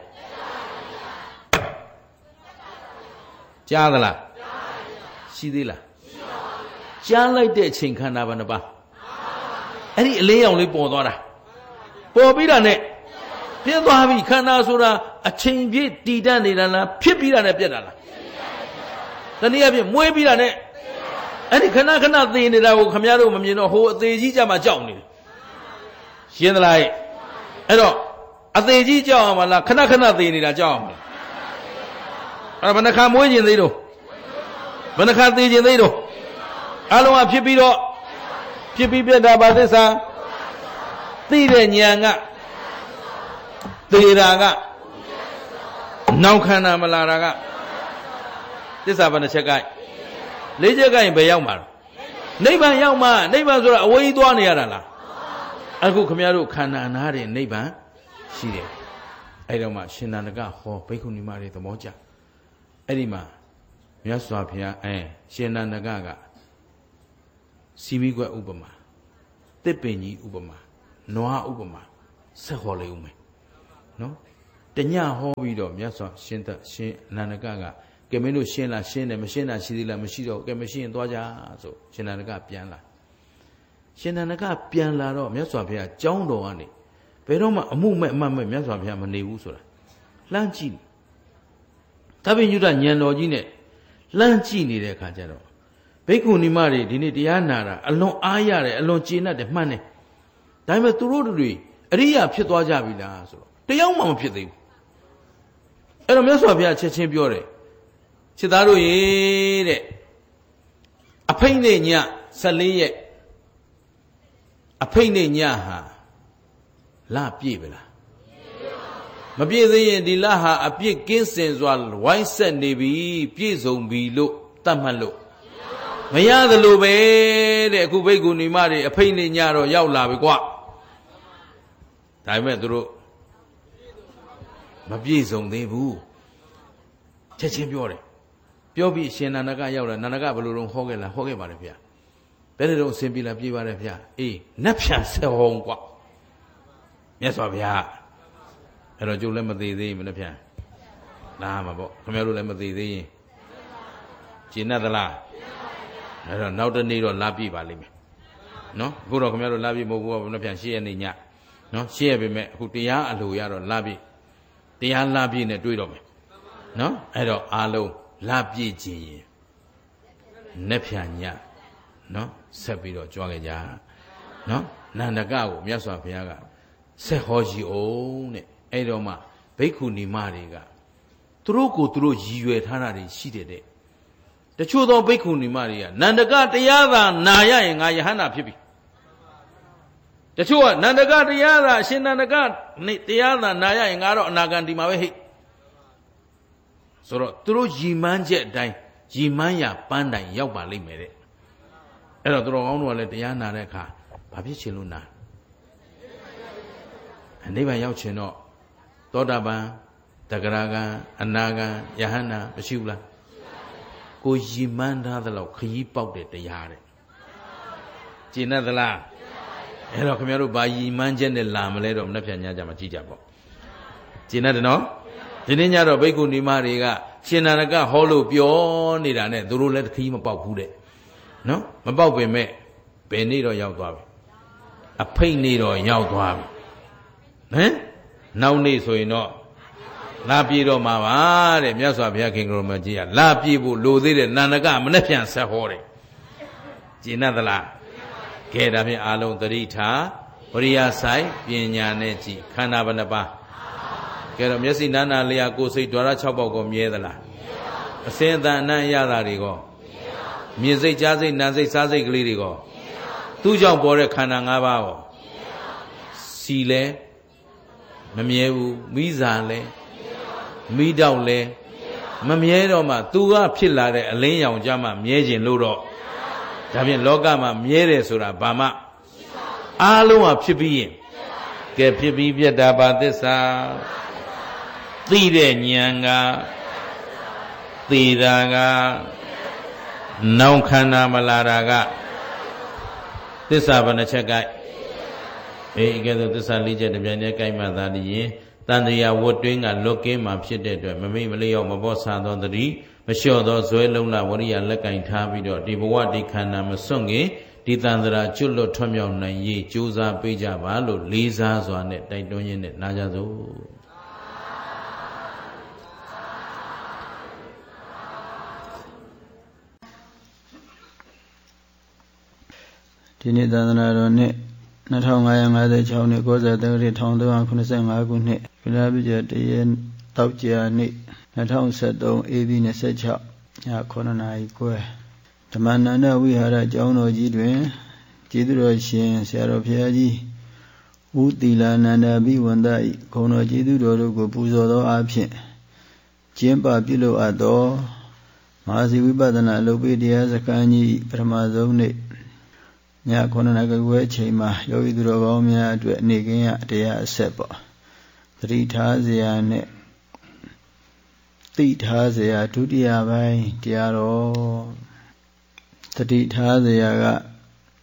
ကြားသလားရှိသေးလားကြားလိုက်တဲ့အချိန်ခန္ဓာဘယ်နှပါအဲ့ဒီအလေးရောင်လေးပေါ်သွားတာပေါ်ပြီးတာနဲ့ပြည့်သွားပြီခန္ဓာဆိုတာအချိန်ပြည့်တည်တတ်နေတာလားဖြစ်ပြီးတာနဲ့ပြတ်တာလားတနည်းအားဖြင့်မွေးပြီးတာနဲ့အဲ့ဒီခဏခဏသေနေတာကိုခမည်းတော်မမြင်တော့ဟိုအသေးကြီးကြမှာကြောက်နေတယ်ရှင်းသလားအဲ့တော့အသေးကြီးကြောက်အောင်မလားခဏခဏသေနေတာကြောက်အောင်မလားအဲ့ဘယ်နှခါမွေးခြင်းသေးတော့ဘယ်နှခါသေခြင်းသေးတော့အလုံးကဖြစ်ပြီးတော့ဖြစ်ပြီးပြတ်တာပါသစ္စာသိတဲ့ဉာဏ်ကသေတာကနောက်ခန္ဓာမလာတာကသစ္စာဘယ်နှချက်ကဲလေးချက်ကရင်ဘယ်ရောက်မှာလဲနိဗ္ဗာန်ရောက်မှာနိဗ္ဗာန်ဆိုတာအဝေးကြီးသွားနေရတာလားအခုခမရတို့ခန္ဓာအနာတဲ့နိဗ္ဗာန်ရှိတယ်အဲ့တော့မှရှင်နန္ဒကဟောဘိက္ခုနီမတွေသဘောကျအဲ့ဒီမှာမြတ်စွာဘုရားအဲရှင်နန္ဒကကစီမီကွက်ဥပမာတစ်ပင်ကြီးဥပမာနွားဥပမာဆက်ဟောလေးဦးမယ်နော်တညဟောပြီးတော့မြတ်စွာရှင်းသက်ရှင်းအနန္ဒကကကဲမင်းတို့ရှင်းလားရှင်းတယ်မရှင်းတာရှိသေးလားမရှိတော့ကဲမရှင်းရင်သွားကြဆိုရှင်အနန္ဒကပြန်လာရှင်အနန္ဒကပြန်လာတော့မြတ်စွာဘုရားကြောင်းတော်ကနေဘယ်တော့မှအမှုမဲ့အမှတ်မဲ့မြတ်စွာဘုရားမနေဘူးဆိုတာလှမ်းကြည့်သဗ္ဗညုတဉာဏ်တော်ကြီးနဲ့လှမ်းကြည့်နေတဲ့အခါကျတော့ဘိက္ခုနီမတွေဒီနေ့တရားနာတာအလွန်အားရတယ်အလွန်ကျေနပ်တယ်မှန်တယ်ဒါပေမဲ့သူတို့တွေအရိယာဖြစ်သွားကြပြီလားဆိုတော့တယောက်မှမဖြစ်သေးဘူးအဲ့တော့မြတ်စွာဘုရားချက်ချင်းပြောတယ်ခြေသားတို့ရေတဲ့အဖိတ်နဲ့ည၁၄ရက်အဖိတ်နဲ့ညဟာလပြည့်ပြီလားမပြည့်သေးရင်ဒီလဟာအပြည့်ကင်းစင်စွာဝိုင်းဆက်နေပြီပြည့်စုံပြီလို့တတ်မှတ်လို့မရသလိုပဲတဲ့အခုဘိက္ခုနီမတွေအဖိတ်နဲ့ညတော့ရောက်လာပြီကွာဒါပေမဲ့သူတို့မပြည့်စုံသေးဘူးချက်ချင်းပြောတယ်ပြောပြီးရှင်နန္ဒကရောက်လာနန္ဒကဘယ်လိုတော့ဟောခဲ့လားဟောခဲ့ပါတယ်ဗျာဘယ်လိုတော့အစဉ်ပြေလာပြေးပါတယ်ဗျာအေးနတ်ဖြန်ဆက်ဟောကွာမြတ်စွာဘုရားအဲ့တော့ကျုပ်လည်းမသေးသေးဘူးနတ်ဖြန်လာမှာပေါ့ခင်ဗျားတို့လည်းမသေးသေးရင်ကျင့်တတ်သလားအဲ့တော့နောက်တနေ့တော့လာပြပါလိမ့်မယ်နော်အခုတော့ခင်ဗျားတို့လာပြမဟုတ်ဘူးကနတ်ဖြန်ရှေ့ရနေညနော်ရှေ့ရပေမဲ့အခုတရားအလိုရတော့လာပြတရားလာပြနဲ့တွေ့တော့မယ်နော်အဲ့တော့အားလုံးလာပြခြင်းရင်နတ်ဖြန်ညနော်ဆက်ပြီးတော့ကြွားကြကြနော်နန္ဒကကိုမြတ်စွာဘုရားကဆက်ဟောကြည့်အောင်တဲ့အဲ့တော့မှဘိက္ခုနီမတွေကသူတို့ကိုသူတို့ရည်ရွယ်ထားတာတွေရှိတယ်တဲ့တချို့သောဘိက္ခုနီမတွေကနန္ဒကတရားသာနာရရင်ငါယဟန္တာဖြစ်ပြီတချို့ကနန္ဒကတရားသာအရှင်နန္ဒကတရားသာနာရရင်ငါတော့အနာဂံဒီမှာပဲဟိဆိုတော့သူတို့ရည်မှန်းချက်အတိုင်းရည်မှန်းရာပန်းတိုင်ရောက်ပါလိမ့်မယ်တဲ့အဲ့တော့သူတော်ကောင်းတို့ကလည်းတရားနာတဲ့အခါဘာဖြစ်ချင်လို့နာနိဗ္ဗာန်ရောက်ချင်တော့သောတာပန်တဂရဂံအနာဂံယဟန္တာမရှိဘူးလားကိုရည်မှန်းထားသလောက်ခရီးပေါက်တဲ့တရားတဲ့ကျင့်တတ်သလားအဲ့တော့ခင်ဗျားတို့ဘာရည်မှန်းချက်နဲ့လာမလဲတော့မနှက်ဖြန်ညကြမှာကြည့်ကြပေါ့ကျင့်တတ်တယ်နော်ဒီနေ့ညတော့ဘိက္ခုနီမတွေကရှင်နန္ဒကဟောလို့ပြောနေတာနဲ့သူတို့လည်းခရီးမပေါက်ဘူးတဲ့နော်မပေါက်ပင်မဲ့ဘယ်နေ့တော့ရောက်သွားပြီအဖိတ်နေ့တော့ရောက်သွားပြီဟမ်နောက်နေ့ဆိုရင်တော့လာပြေတော့မှာပါတဲ့မြတ်စွာဘုရားခင်ကတော်မကြီးကလာပြေဖို့လိုသေးတယ်နန္ဒကမနှက်ပြန်ဆက်ဟောတယ်ကျင့်တတ်သလားကဲဒါဖြင့်အာလုံးသတိထားဝရိယဆိုင်ပညာနဲ့ကြည်ခန္ဓာဘယ်နှပါးကဲတော့မျက်စိနားနာလျာကိုယ်စိတ်ဓာရ၆ပေါက်ကိုမြဲသလားအစင်အတန်အနံ့ရတာတွေကောမြင်စိတ်ကြားစိတ်နားစိတ်စားစိတ်ကလေးတွေကောသူ့ကြောင့်ပေါ်တဲ့ခန္ဓာ၅ပါးကောစီလဲမမြဲဘူးမိစာလဲမိတောက်လဲမမြဲတော့မှသူကဖြစ်လာတဲ့အလင်းရောင်ကြမှာမြဲခြင်းလို့တော့ဒါဖြင့်လောကမှာမြဲတယ်ဆိုတာဘာမှအားလုံးဟာဖြစ်ပြီးရင်ကဲဖြစ်ပြီးပြတ်တာပါသစ္စာသိတဲ့ဉာဏ်ကသိတာကနောင်ခန္ဓာမလာတာကသစ္စာဘယ်နှချက်ကဲအေးကဲဆိုသစ္စာလေးချက်တပြိုင်တည်းကိုက်မှသာတည်းရင်တန်တရားဝတ်တွင်းကလွတ်ကင်းမှဖြစ်တဲ့အတွက်မမိမလျော့မဘောဆာသောတတိမလျှော့သောဇွဲလုံးလာဝရိယလက်ကင်ထားပြီးတော့ဒီဘဝဒီခန္ဓာမစွန့်ခင်ဒီတန်ត្រာကျွတ်လွတ်ထွတ်မြောက်နိုင်ရေးကြိုးစားပေးကြပါလို့လေးစားစွာနဲ့တိုက်တွန်းရင်းနဲ့နာကြစို့ဒီနေ့သာသနာတော်နှစ်နှစ်ထောင်ငါးရာငါးဆယ်ခြောက်နှစ်ကောဇာတက္ကရာတစ်သုံးရာခုနှစ်ငါးခုနှစ်ဗုဒ္ဓပြည့်တရက်တောက်ကြာနေ့နှစ်ထောင်ဆက်သုံးအေဘီနှစ်ဆက်ခြောက်ညခုနှစ်နာရီခွဲဓမ္မနန္ဒဝိဟာရကျောင်းတော်ကြီးတွင်ကျေးဇူးတော်ရှင်ဆရာတော်ဘုရားကြီးဦးသီလာနန္ဒဘိဝန္တ၏ဂုဏ်တော်ကျေးဇူးတော်တို့ကိုပူဇော်သောအားဖြင့်ကျင်းပပြုလုပ်အပ်သောမဟာစီဝိပဿနာအလုပ်ပေးတရားစခန်းကြီးပထမဆုံးနေ့ညခုနှစ်နာရီခွဲအချိန်မှာယောဂီသူတော်ကောင်းများအတွက်နေကင်းရတရားအဆက်ပေါ့သတိထားစရာနဲ့သိထားစရာဒုတိယပိုင်းတရားတော်သတိထားစရာက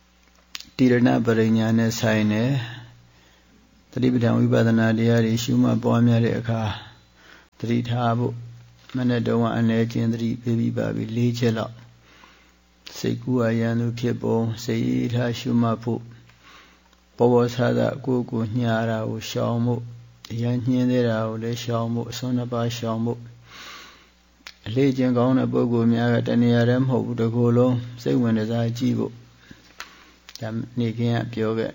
တိရဏပရိညာနဲ့ဆိုင်တယ်တတိပဋ္ဌာန်ဝိပဿနာတရားတွေရှုမှတ်ပွားများတဲ့အခါသတိထားဖို့မနဲ့တုံးကအနည်းချင်းသတိပေးပြီးပါပြီလေးချက်လောက်စိတ်ကူးအရန်သူဖြစ်ပုံစိတ်ရည်ထားရှုမှတ်ဖို့ဘောဘောဆာသာကိုယ်ကိုညှာတာကိုရှောင်ဖို့အရန်ညှင်းသေးတာကိုလည်းရှောင်ဖို့အစွန်းနှစ်ပါးရှောင်ဖို့အလေးချင်းကောင်းတဲ့ပုဂ္ဂိုလ်များကတဏှာရဲမဟုတ်ဘူးတကူလုံးစိတ်ဝင်စားကြည့်ဖို့ဒါနေကင်းကပြောခဲ့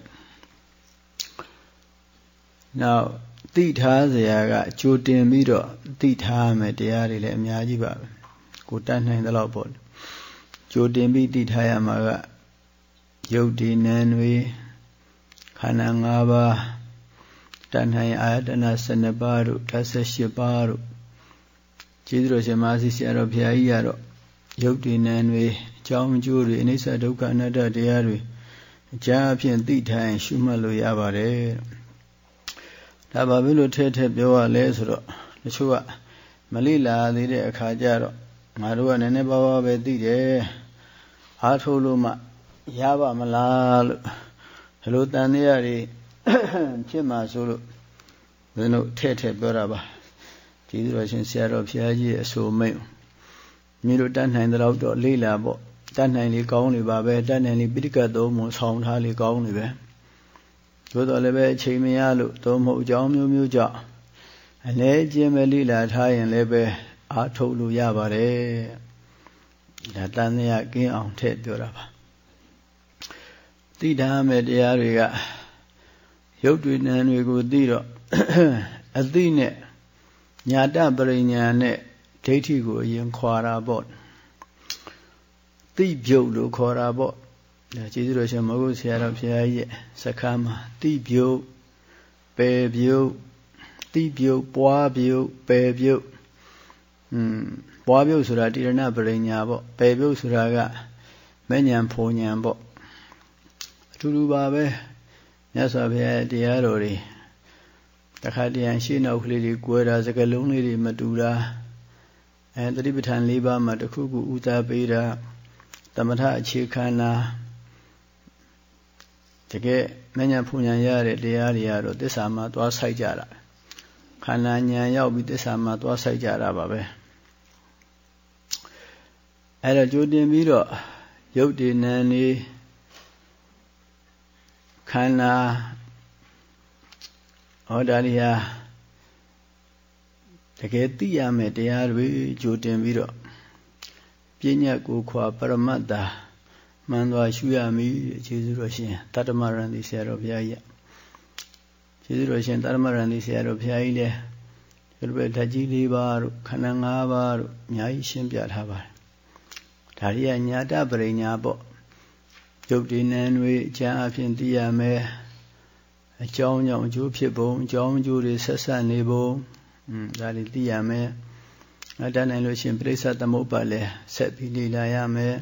နောက်သိထားစရာကကြိုတင်ပြီးတော့သိထားမယ်တရားတွေလည်းအများကြီးပါပဲကိုတတ်နိုင်သလောက်ပေါ့ကြိုတင်ပြီးသိထားရမှာကယုတ်ဒီနံတွေခန္ဓာ၅ပါးတတ်နိုင်အာယတနာ၁၂ပါးတို့ဓာတ်၁၈ပါးတို့ကျေးဇူးတော်ရှင်မဟာစီဆရာတော်ဘုရားကြီးကတော့ယုတ်ဒီနံတွေအကြောင်းအကျိုးတွေအနိစ္စဒုက္ခအနတ္တတရားတွေအကြအဖြင့်သိထားရင်ရှုမှတ်လို့ရပါတယ်ဒါဘာဖြစ်လို့ထဲထဲပြောရလဲဆိုတော့တချို့ကမလိလာသေးတဲ့အခါကျတော့ငါတို့ကနည်းနည်းပါးပါးပဲသိတယ်အားထုတ်လို့မှရပါမလားလို့ဒီလိုတန်တရားတွေဖြစ်မှာဆိုလို့ဘယ်လိုထဲထဲပြောတာပါကျေးဇူးတော်ရှင်ဆရာတော်ဘုရားကြီးရဲ့အဆိုမိတ်မြေတို့တတ်နိုင်တဲ့တော့လိလာပေါ့တတ်နိုင်လေကောင်းလေပါပဲတတ်နိုင်လေပိဋကတ်သုံးပုံဆောင်းထားလေကောင်းလေပဲသို့တော်လည်းပဲအချိန်မရလို့သုံးဖို့အကြောင်းမျိုးမျိုးကြောင့်အနည်းချင်းပဲလိလာထားရင်လည်းပဲအားထုတ်လို့ရပါတယ်ဒါတန်မြတ်ကင်းအောင်ထည့်ပြောတာပါသိထားမဲ့တရားတွေကရုပ်တွေနာမ်တွေကိုသိတော့အသိနဲ့ညာတပရိညာနဲ့ဒိဋ္ဌိကိုအရင်ခွာတာပေါ့သိပြုတ်လို့ခေါ်တာပေါ့ဒါကျေးဇူးတော်ရှင်မဟုတ်ဆရာတော်ဘုရားကြီးရဲ့စခန်းမှာသိပြုတ်ပယ်ပြုတ်သိပြုတ်ပွားပြုတ်ပယ်ပြုတ်อืมပွားပြုတ်ဆိုတာတိရဏပရိညာပေါ့ပယ်ပြုတ်ဆိုတာကမဲ့ညာဖုံညာပေါ့အထူးတူပါပဲမြတ်စွာဘုရားရဲ့တရားတော်တွေတခါတည်းရှင်းနောက်ကလေးတွေကွဲတာစကလုံးလေးတွေမတူတာအဲတတိပဋ္ဌာန်၄ပါးမှာတစ်ခုခုဥသာပေးတာသမထအခြေခံတာတကယ်မဉ္ဇဉ်ဖူဉ္ဇဉ်ရတဲ့တရားတွေကတော့သစ္စာမှာသွားဆိုင်ကြတာခန္ဓာဉာဏ်ရောက်ပြီးသစ္စာမှာသွားဆိုင်ကြတာပါပဲအဲဒါကြိုတင်ပြီးတော့ယုတ်ဒီနံနေခန္ဓာဟောဒါတွေဟာတကယ်သိရမယ်တရားတွေကြိုတင်ပြီးတော့ပညာကိုခွာပရမတ္တာမှန်သွားရှုရမည်ကျေးဇူးတော်ရှင်တတ္တမရဏသီဆရာတော်ဘုရားကြီးကျေးဇူးတော်ရှင်တတ္တမရဏသီဆရာတော်ဘုရားကြီးလည်းဒီလိုပဲဓာတ်ကြီး၄ပါးတို့ခန္ဓာ၅ပါးတို့အများကြီးရှင်းပြထားပါတယ်ဒါတွေကညာတပရိညာပေါ့ယုတ်ဒီနံတွေအကျမ်းအဖြစ်သိရမယ်အကြောင်းကြောင့်အကျိုးဖြစ်ပုံအကြောင်းအကျိုးတွေဆက်ဆက်နေပုံอืมဒါတွေသိရမယ်အတတ်နိုင်လို့ရှင်ပြိဿသမုပ္ပါလည်းဆက်ပြီးလေ့လာရမယ်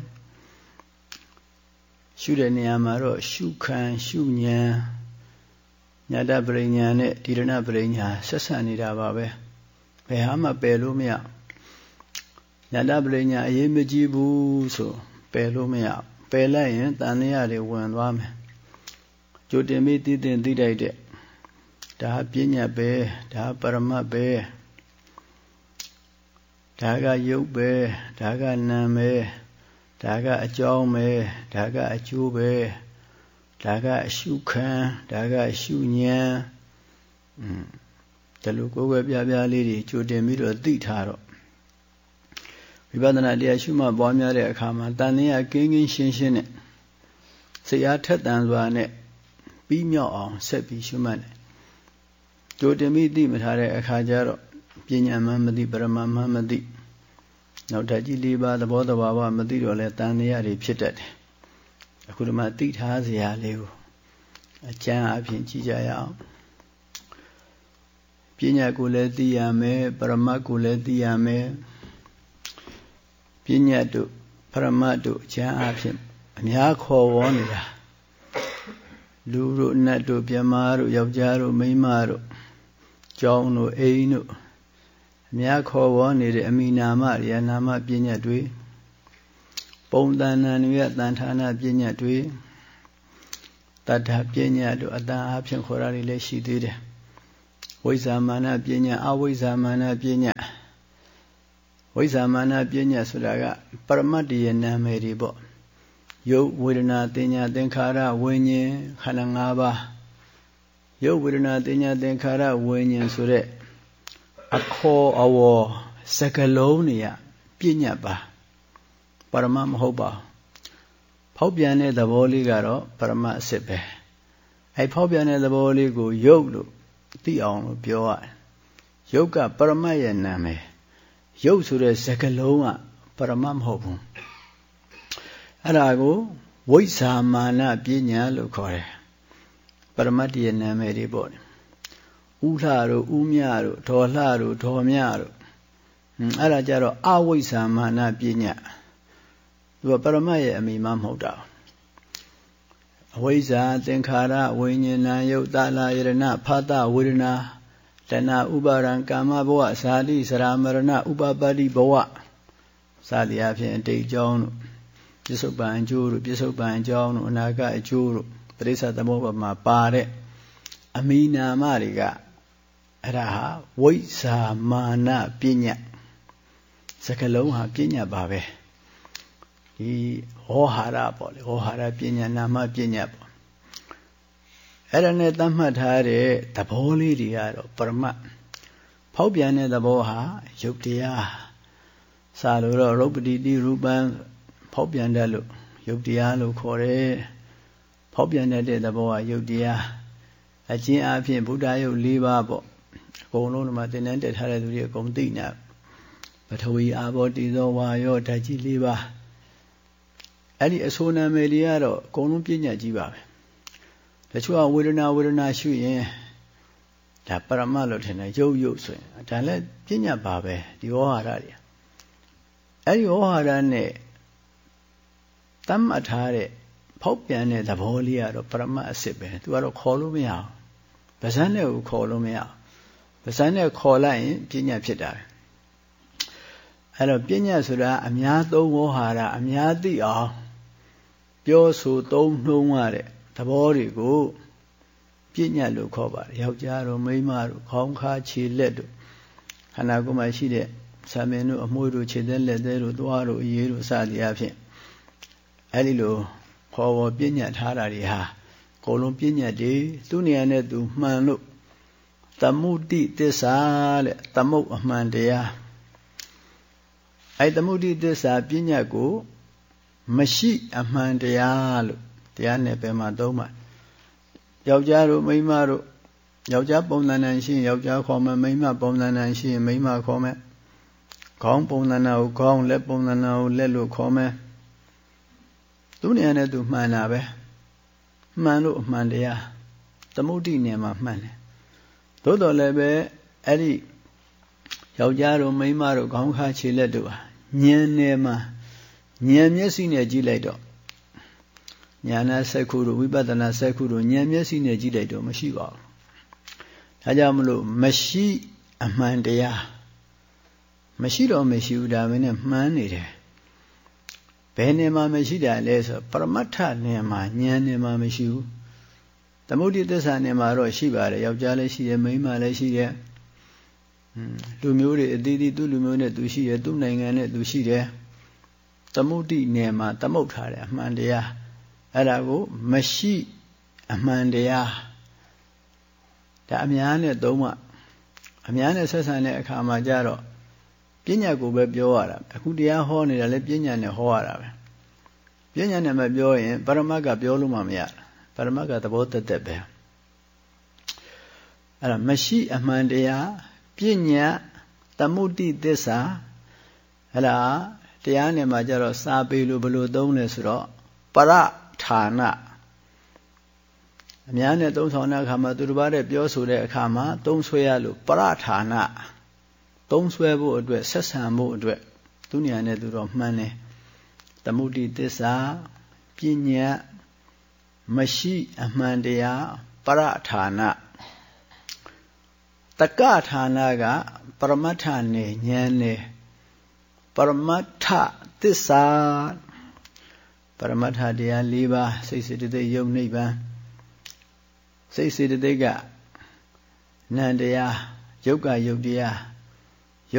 ရှုတဲ့နေရာမှာတော့ရှုခံရှုဉဏ်ညာတပရိညာနဲ့တိရဏပရိညာဆက်ဆက်နေတာပါပဲဘယ်ဟာမှပယ်လို့မရညာတပရိညာအရေးမကြီးဘူးဆိုပယ်လို့မရပယ်လိုက်ရင်တန်လျာတွေဝင်သွားမယ်ကြိုတင်ပြီးသိတဲ့သိတိုက်တဲ့ဒါပညာပဲဒါပရမတ်ပဲဒါကယုတ်ပဲဒါကနာမ်ပဲဒါကအကြောင်းပဲဒါကအကျိုးပဲဒါကအရှုခံဒါကအရှုဉဏ်อืมဒါလိုကိုယ်ပဲပြပြလေးတွေကြိုတင်ပြီးတော့သိထားတော့ဝိပဿနာတရားရှုမှတ်ပွားများတဲ့အခါမှာတန်လျာကင်းကင်းရှင်းရှင်းနဲ့စိတ်အားထက်သန်စွာနဲ့ပြီးမြောက်အောင်ဆက်ပြီးရှုမှတ်တယ်ကြိုတင်ပြီးသိမထားတဲ့အခါကျတော့ပညာမှမသိပရမမှမသိနောက်ဓာတ်ကြီး၄ပါးသဘောတဘာဝမသိတော့လဲတန်တရားတွေဖြစ်တတ်တယ်အခုဒီမှာသိထားစရာလေးကိုအကျမ်းအဖြစ်ကြည့်ကြရအောင်ပညာကိုလည်းသိရမယ်ပရမတ်ကိုလည်းသိရမယ်ပညာတို့ပရမတ်တို့အကျမ်းအဖြစ်အများခေါ်ဝေါ်နေတာလူတို့နတ်တို့မြမာတို့ယောက်ျားတို့မိန်းမတို့ကျောင်းတို့အိမ်တို့အများခေါ်ဝေါ်နေတဲ့အမိနာမရိယနာမပညာတွေပုံတန်ဏံတွေတန်ဌာနပညာတွေတတ္ထပညာတို့အတန်အဖြစ်ခေါ်ရလေးလည်းရှိသေးတယ်ဝိဇ္ဇာမာနပညာအဝိဇ္ဇာမာနပညာဝိဇ္ဇာမာနပညာဆိုတာကပရမတ္တရဲ့နာမည်တွေပေါ့ယုတ်ဝေဒနာသင်ညာသင်္ခါရဝိညာဉ်ခန္ဓာ၅ပါးယုတ်ဝေဒနာသင်ညာသင်္ခါရဝိညာဉ်ဆိုတဲ့အခေါ်အဝေါ်စကလုံးတွေကပြည့်ညတ်ပါပရမမဟုတ်ပါဖောက်ပြန်တဲ့သဘောလေးကတော့ပရမအစစ်ပဲအဲဖောက်ပြန်တဲ့သဘောလေးကိုယုတ်လို့သိအောင်လို့ပြောရတယ်ယုတ်ကပရမရဲ့နာမည်ယုတ်ဆိုတဲ့စကလုံးကပရမမဟုတ်ဘူးအဲ့ဒါကိုဝိဇ္ဇာမာနပညာလို့ခေါ်တယ်ပရမတ္တရဲ့နာမည်တွေပေါ့ဥလှတို့ဥမြတို့ဒေါ်လှတို့ဒေါ်မြတို့အဲ့ဒါကြတော့အဝိဇ္ဇာမာနပညာသူကပရမတ်ရဲ့အမိမမဟုတ်တာအဝိဇ္ဇာသင်္ခါရဝိညာဏယုတ်တလာယရဏဖသဝေဒနာတဏဥပါရံကာမဘဝဇာတိစရာမရဏဥပပါတိဘဝစသည်အဖြစ်အတိတ်အကြောင်းတို့ပြစ္ဆုတ်ပံအကျိုးတို့ပြစ္ဆုတ်ပံအကြောင်းတို့အနာဂတ်အကျိုးတို့ပရိစ္ဆသမုပ္ပါမှာပါတဲ့အမိနာမတွေကအဲ့ဒါဟာဝိဇ္ဇာမာနပညာစကလုံးဟာပညာပါပဲဒီဟောဟာရပေါ့လေဟောဟာရပညာနာမပညာပေါ့အဲ့ဒါနဲ့သတ်မှတ်ထားတဲ့သဘောလေးတွေကတော့ပရမတ်ဖောက်ပြန်တဲ့သဘောဟာယုတ်တရားစာလို့တော့ရုပ်ပတိတိရူပံဖောက်ပြန်တတ်လို့ယုတ်တရားလို့ခေါ်တယ်ဖောက်ပြန်တတ်တဲ့သဘောကယုတ်တရားအကျဉ်းအားဖြင့်ဗုဒ္ဓယုတ်၄ပါးပေါ့အကုန်လုံးဒီမှာသင်္นานတက်ထားတဲ့သူတွေအကုန်သိနေပထဝီအာဘောတိသောဝါယောဓာတ်ကြီး၄ပါးအဲ့ဒီအဆိုနာမည်တွေကတော့အကုန်လုံးပြညာကြီးပါပဲတချို့ကဝေဒနာဝေဒနာရှုရင်ဒါပရမတ်လို့ထင်တယ်ရုပ်ရုပ်ဆိုရင်ဒါလည်းပြညာပါပဲဒီဝဟာရတွေအဲ့ဒီဝဟာရနဲ့တတ်မှတ်ထားတဲ့ဖောက်ပြန်တဲ့သဘောလေးကတော့ပရမတ်အစစ်ပဲသူကတော့ခေါ်လို့မရအောင်ဗဇန်းနဲ့ကိုခေါ်လို့မရအောင်ဗဇန်းနဲ့ခေါ်လိုက်ရင်ပြညာဖြစ်တာပဲအဲ့တော့ပညာဆိုတာအများသုံးဝဟာရအများသိအောင်ပြောဆိုသုံးနှုံးရတဲ့သဘောတွေကိုပညာလို့ခေါ်ပါတယ်ယောက်ျားတို့မိန်းမတို့ခေါင်းခါခြေလက်တို့ခန္ဓာကိုယ်မှာရှိတဲ့ဆံပင်တို့အမွှေးတို့ခြေသက်လက်သေးတို့သွားတို့အရေးတို့စသည်အဖြစ်အဲ့ဒီလိုခေါ်ပေါ်ပညာထားတာတွေဟာအကုန်လုံးပညာတွေသူ့နေရာနဲ့သူမှန်လို့သမုဒိသစ္စာတဲ့သမုတ်အမှန်တရားအဲ့သမုဒိသစ္စာပညာကိုမရှိအမှန်တရားလို့တရားနယ်ပယ်မှာသုံးပါယောက်ျားတို့မိန်းမတို့ယောက်ျားပုံသဏ္ဍာန်ရှိရင်ယောက်ျားခေါ်မယ်မိန်းမပုံသဏ္ဍာန်ရှိရင်မိန်းမခေါ်မယ်ခေါင်းပုံသဏ္ဍာန်ကိုခေါင်းလက်ပုံသဏ္ဍာန်ကိုလက်လို့ခေါ်မယ်သူနေရာနဲ့သူမှန်တာပဲမှန်လို့အမှန်တရားသမုဒိနယ်မှာမှန်တယ်သို့တော်လည်းပဲအဲ့ဒီယောက်ျားတို့မိန်းမတို့ခေါင်းခါခြေလက်တို့ဟာဉာဏ်နဲ့မှဉာဏ်မျက်စိနဲ့ကြည့်လိုက်တော့ဉာဏ်စက္ခုတို့ဝိပဿနာစက္ခုတို့ဉာဏ်မျက်စိနဲ့ကြည့်လိုက်တော့မရှိပါဘူးဒါကြောင့်မလို့မရှိအမှန်တရားမရှိတော့မရှိဘူးဒါပဲနဲ့မှန်းနေတယ်ဘယ်နေမှာမရှိတာလဲဆိုပရမတ္ထနေမှာဉာဏ်နေမှာမရှိဘူးသမုဒိသစ္စာနေမှာတော့ရှိပါတယ်ယောက်ျားလည်းရှိတယ်မိန်းမလည်းရှိတယ်လူမျိုးတွေအသီးသီးသူ့လူမျိုးနဲ့သူရှိတယ်သူ့နိုင်ငံနဲ့သူရှိတယ်သမုဒိနယ်မှာသမုတ်ထားတယ်အမှန်တရားအဲ့ဒါကိုမရှိအမှန်တရားဒါအများနဲ့သုံးမှအများနဲ့ဆက်ဆံတဲ့အခါမှာကြတော့ပညာကိုပဲပြောရတာအခုတရားဟောနေတာလည်းပညာနဲ့ဟောရတာပဲပညာနဲ့မပြောရင်ပရမတ်ကပြောလို့မှမရပရမတ်ကသဘောတက်တက်ပဲအဲ့ဒါမရှိအမှန်တရားပညာသမုဒိသစ္စာအဲ့ဒါတရားနဲ့မှာကြတော့စာပေလို့ဘယ်လိုသုံးလဲဆိုတော့ပရဌာနအများနဲ့သုံးဆောင်တဲ့အခါမှာသူတစ်ပါးတဲ့ပြောဆိုတဲ့အခါမှာသုံးဆွဲရလို့ပရဌာနသုံးဆွဲဖို့အတွက်ဆက်ဆံဖို့အတွက်သူနေရာနဲ့သူတော့မှန်းတယ်သမုဒိသစ္စာပညာမရှိအမှန်တရားပရဌာနတက္ကဌာနကပရမတ္ထနဲ့ဉာဏ်နဲ့ပရမတ္ထသစ္စာပရမတ္ထတရား၄ပါးစိတ်စေတသိက်ယုတ်နိဗ္ဗာန်စိတ်စေတသိက်ကနန္တရားယုတ်ကယုတ်တရား